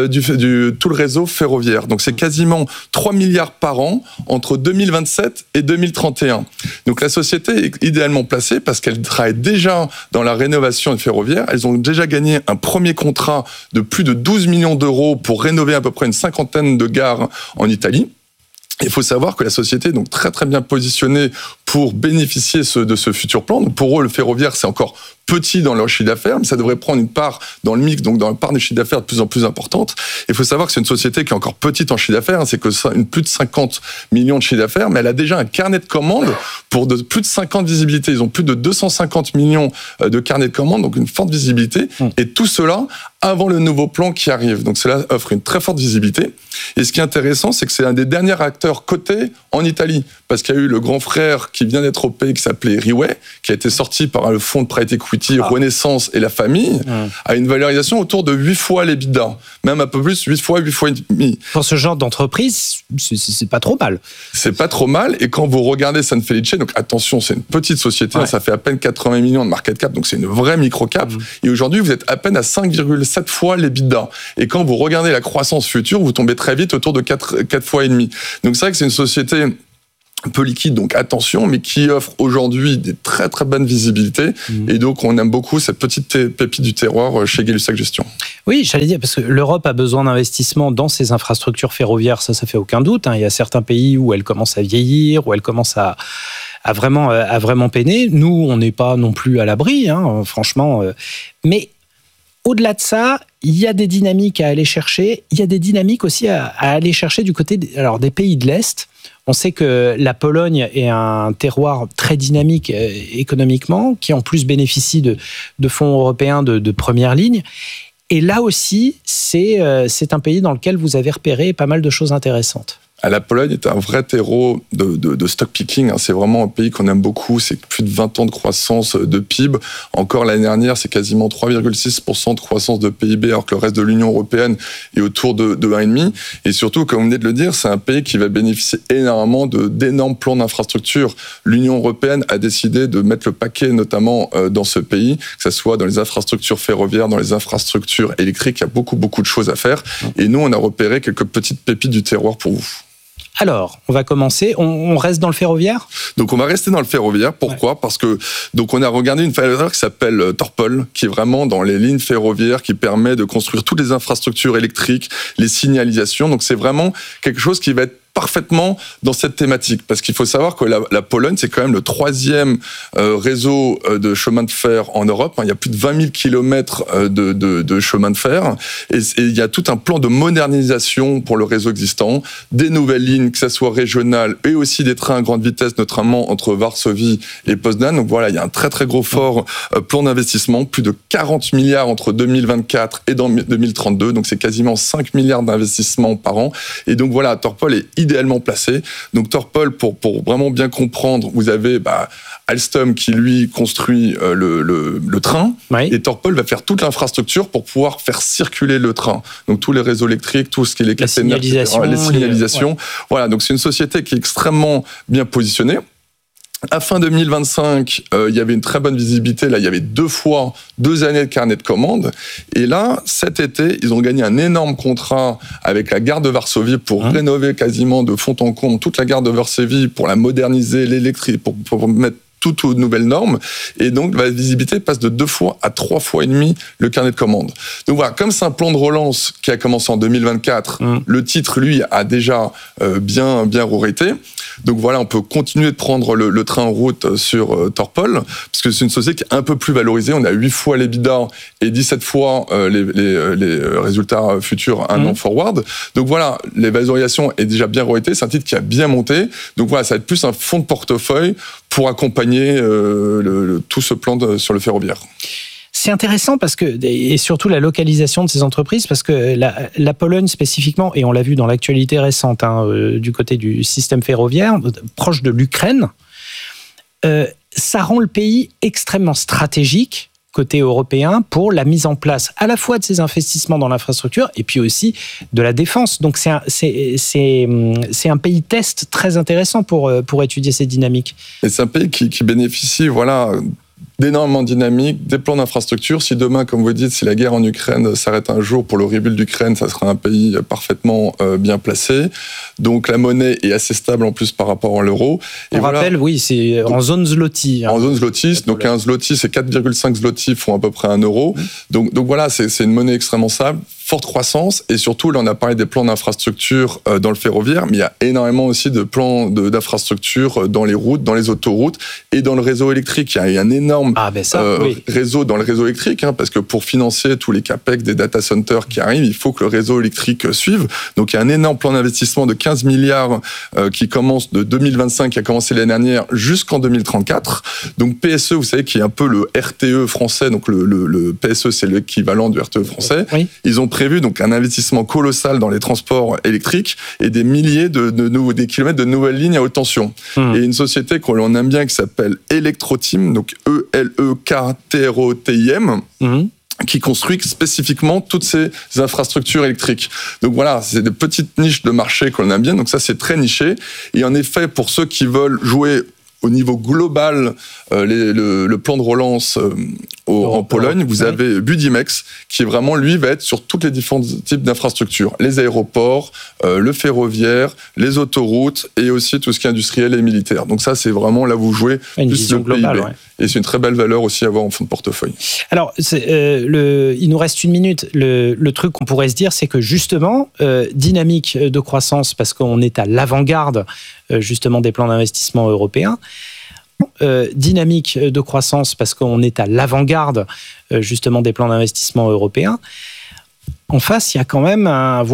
du tout le réseau ferroviaire. Donc c'est quasiment 3 milliards par an entre 2027 et 2031. Donc la société est idéalement placée parce qu'elle travaille déjà dans la rénovation ferroviaire. Elles ont déjà gagné un premier contrat de plus de 12 millions d'euros pour rénover à peu près une 50aine de gares en Italie. Il faut savoir que la société est donc très très bien positionnée pour bénéficier de ce futur plan. Donc pour eux, le ferroviaire, c'est encore petit dans leur chiffre d'affaires, mais ça devrait prendre une part dans le mix, donc dans la part des chiffres d'affaires de plus en plus importante. Il faut savoir que c'est une société qui est encore petite en chiffre d'affaires, c'est que plus de 50 millions de chiffre d'affaires, mais elle a déjà un carnet de commandes pour plus de 50 visibilités. Ils ont plus de 250 millions de carnets de commandes, donc une forte visibilité. Et tout cela avant le nouveau plan qui arrive. Donc cela offre une très forte visibilité. Et ce qui est intéressant, c'est que c'est un des derniers acteurs cotés en Italie, parce qu'il y a eu le grand frère qui vient d'être opéré, qui s'appelait Riway, qui a été sorti par le fonds de private equity Renaissance et la famille, à une valorisation autour de 8 fois l'EBITDA, même un peu plus, 8 fois et demi. Pour ce genre d'entreprise, c'est pas trop mal. C'est pas trop mal, et quand vous regardez San Felice, donc attention, c'est une petite société, ça fait à peine 80 millions de market cap, donc c'est une vraie micro-cap, et aujourd'hui, vous êtes à peine à 5,7 fois l'EBITDA. Et quand vous regardez la croissance future, vous tombez très vite autour de 4 fois et demi. Donc c'est vrai que c'est une société un peu liquide, donc attention, mais qui offre aujourd'hui des très très bonnes visibilités. Et donc on aime beaucoup cette petite pépite du terroir chez Gay-Lussac Gestion. Oui, j'allais dire, parce que l'Europe a besoin d'investissements dans ses infrastructures ferroviaires, ça fait aucun doute. Il y a certains pays où elles commencent à vieillir, où elles commencent à vraiment peiner. Nous, on n'est pas non plus à l'abri, franchement. Mais au-delà de ça, il y a des dynamiques à aller chercher. Il y a des dynamiques aussi à aller chercher du côté des pays de l'Est. On sait que la Pologne est un terroir très dynamique économiquement, qui en plus bénéficie de fonds européens de première ligne. Et là aussi, c'est un pays dans lequel vous avez repéré pas mal de choses intéressantes. La Pologne est un vrai terreau de stock picking. C'est vraiment un pays qu'on aime beaucoup. C'est plus de 20 ans de croissance de PIB. Encore l'année dernière, c'est quasiment 3,6% de croissance de PIB, alors que le reste de l'Union européenne est autour de 1,5%. Et surtout, comme vous venez de le dire, c'est un pays qui va bénéficier énormément d'énormes plans d'infrastructures. L'Union européenne a décidé de mettre le paquet, notamment dans ce pays, que ce soit dans les infrastructures ferroviaires, dans les infrastructures électriques. Il y a beaucoup de choses à faire. Et nous, on a repéré quelques petites pépites du terroir pour vous. Alors, on va commencer. On reste dans le ferroviaire ? Donc, on va rester dans le ferroviaire. Pourquoi ? Parce que donc on a regardé une valeur qui s'appelle Torpol, qui est vraiment dans les lignes ferroviaires, qui permet de construire toutes les infrastructures électriques, les signalisations. Donc, c'est vraiment quelque chose qui va être parfaitement dans cette thématique, parce qu'il faut savoir que la Pologne, c'est quand même le 3e réseau de chemin de fer en Europe. Il y a plus de 20 000 kilomètres de chemin de fer, et il y a tout un plan de modernisation pour le réseau existant, des nouvelles lignes, que ce soit régionales, et aussi des trains à grande vitesse, notamment entre Varsovie et Poznan. Donc voilà, il y a un très très gros fort plan d'investissement, plus de 40 milliards entre 2024 et 2032, donc c'est quasiment 5 milliards d'investissements par an. Et donc voilà, Torpol est idéalement placé. Donc Torpol, pour vraiment bien comprendre, vous avez Alstom qui lui construit le train, et Torpol va faire toute l'infrastructure pour pouvoir faire circuler le train. Donc tous les réseaux électriques, tout ce qui est les caténaires, les signalisations. Voilà, donc c'est une société qui est extrêmement bien positionnée. À fin 2025, il y avait une très bonne visibilité. Là, il y avait 2 années de carnet de commandes. Et là, cet été, ils ont gagné un énorme contrat avec la gare de Varsovie pour rénover quasiment de fond en comble toute la gare de Varsovie, pour la moderniser, l'électrique, pour mettre toutes aux nouvelles normes. Et donc, la visibilité passe de 2 fois à 3 fois et demi le carnet de commandes. Donc voilà, comme c'est un plan de relance qui a commencé en 2024, le titre, lui, a déjà bien rorité. Donc voilà, on peut continuer de prendre le train en route sur Torpol, parce que c'est une société qui est un peu plus valorisée. On a 8 fois l'EBITDA et 17 fois les résultats futurs un an forward. Donc voilà, les valorisations est déjà bien rehéritée. C'est un titre qui a bien monté. Donc voilà, ça va être plus un fonds de portefeuille pour accompagner tout ce plan sur le ferroviaire. C'est intéressant parce que, et surtout la localisation de ces entreprises, parce que la Pologne spécifiquement, et on l'a vu dans l'actualité récente du côté du système ferroviaire, proche de l'Ukraine, ça rend le pays extrêmement stratégique côté européen pour la mise en place à la fois de ces investissements dans l'infrastructure et puis aussi de la défense. Donc c'est un pays test très intéressant pour étudier ces dynamiques. Et c'est un pays qui bénéficie, d'énormément dynamique, des plans d'infrastructure. Si demain, comme vous dites, si la guerre en Ukraine s'arrête un jour pour le rebuild d'Ukraine, ça sera un pays parfaitement bien placé. Donc la monnaie est assez stable en plus par rapport à l'euro. On rappelle, c'est en zone zloty. En zone zloty, donc un zloty, c'est 4,5 zloty font à peu près 1 euro. Donc voilà, c'est une monnaie extrêmement stable. Forte croissance, et surtout, là, on a parlé des plans d'infrastructure dans le ferroviaire, mais il y a énormément aussi de plans d'infrastructure dans les routes, dans les autoroutes et dans le réseau électrique. Il y a un énorme réseau dans le réseau électrique, parce que pour financer tous les capex des data centers qui arrivent, il faut que le réseau électrique suive. Donc, il y a un énorme plan d'investissement de 15 milliards qui commence de 2025, qui a commencé l'année dernière, jusqu'en 2034. Donc, PSE, vous savez, qui est un peu le RTE français, donc le PSE, c'est l'équivalent du RTE français. Oui. Ils ont prévu donc un investissement colossal dans les transports électriques et des milliers des kilomètres de nouvelles lignes à haute tension. Et une société qu'on aime bien qui s'appelle Electrotim, donc ELEKTROTIM, qui construit spécifiquement toutes ces infrastructures électriques. Donc voilà, c'est des petites niches de marché qu'on aime bien, donc ça c'est très niché. Et en effet, pour ceux qui veulent jouer au niveau global, le plan de relance en Pologne, vous avez Budimex, qui vraiment, lui, va être sur tous les différents types d'infrastructures. Les aéroports, le ferroviaire, les autoroutes, et aussi tout ce qui est industriel et militaire. Donc ça, c'est vraiment là où vous jouez une plus vision le globale, PIB. Et c'est une très belle valeur aussi à avoir en fonds de portefeuille. Alors, il nous reste 1 minute. Le truc qu'on pourrait se dire, c'est que justement, dynamique de croissance, parce qu'on est à l'avant-garde justement des plans d'investissement européens. Dynamique de croissance, parce qu'on est à l'avant-garde justement des plans d'investissement européens. En face, il y a quand même un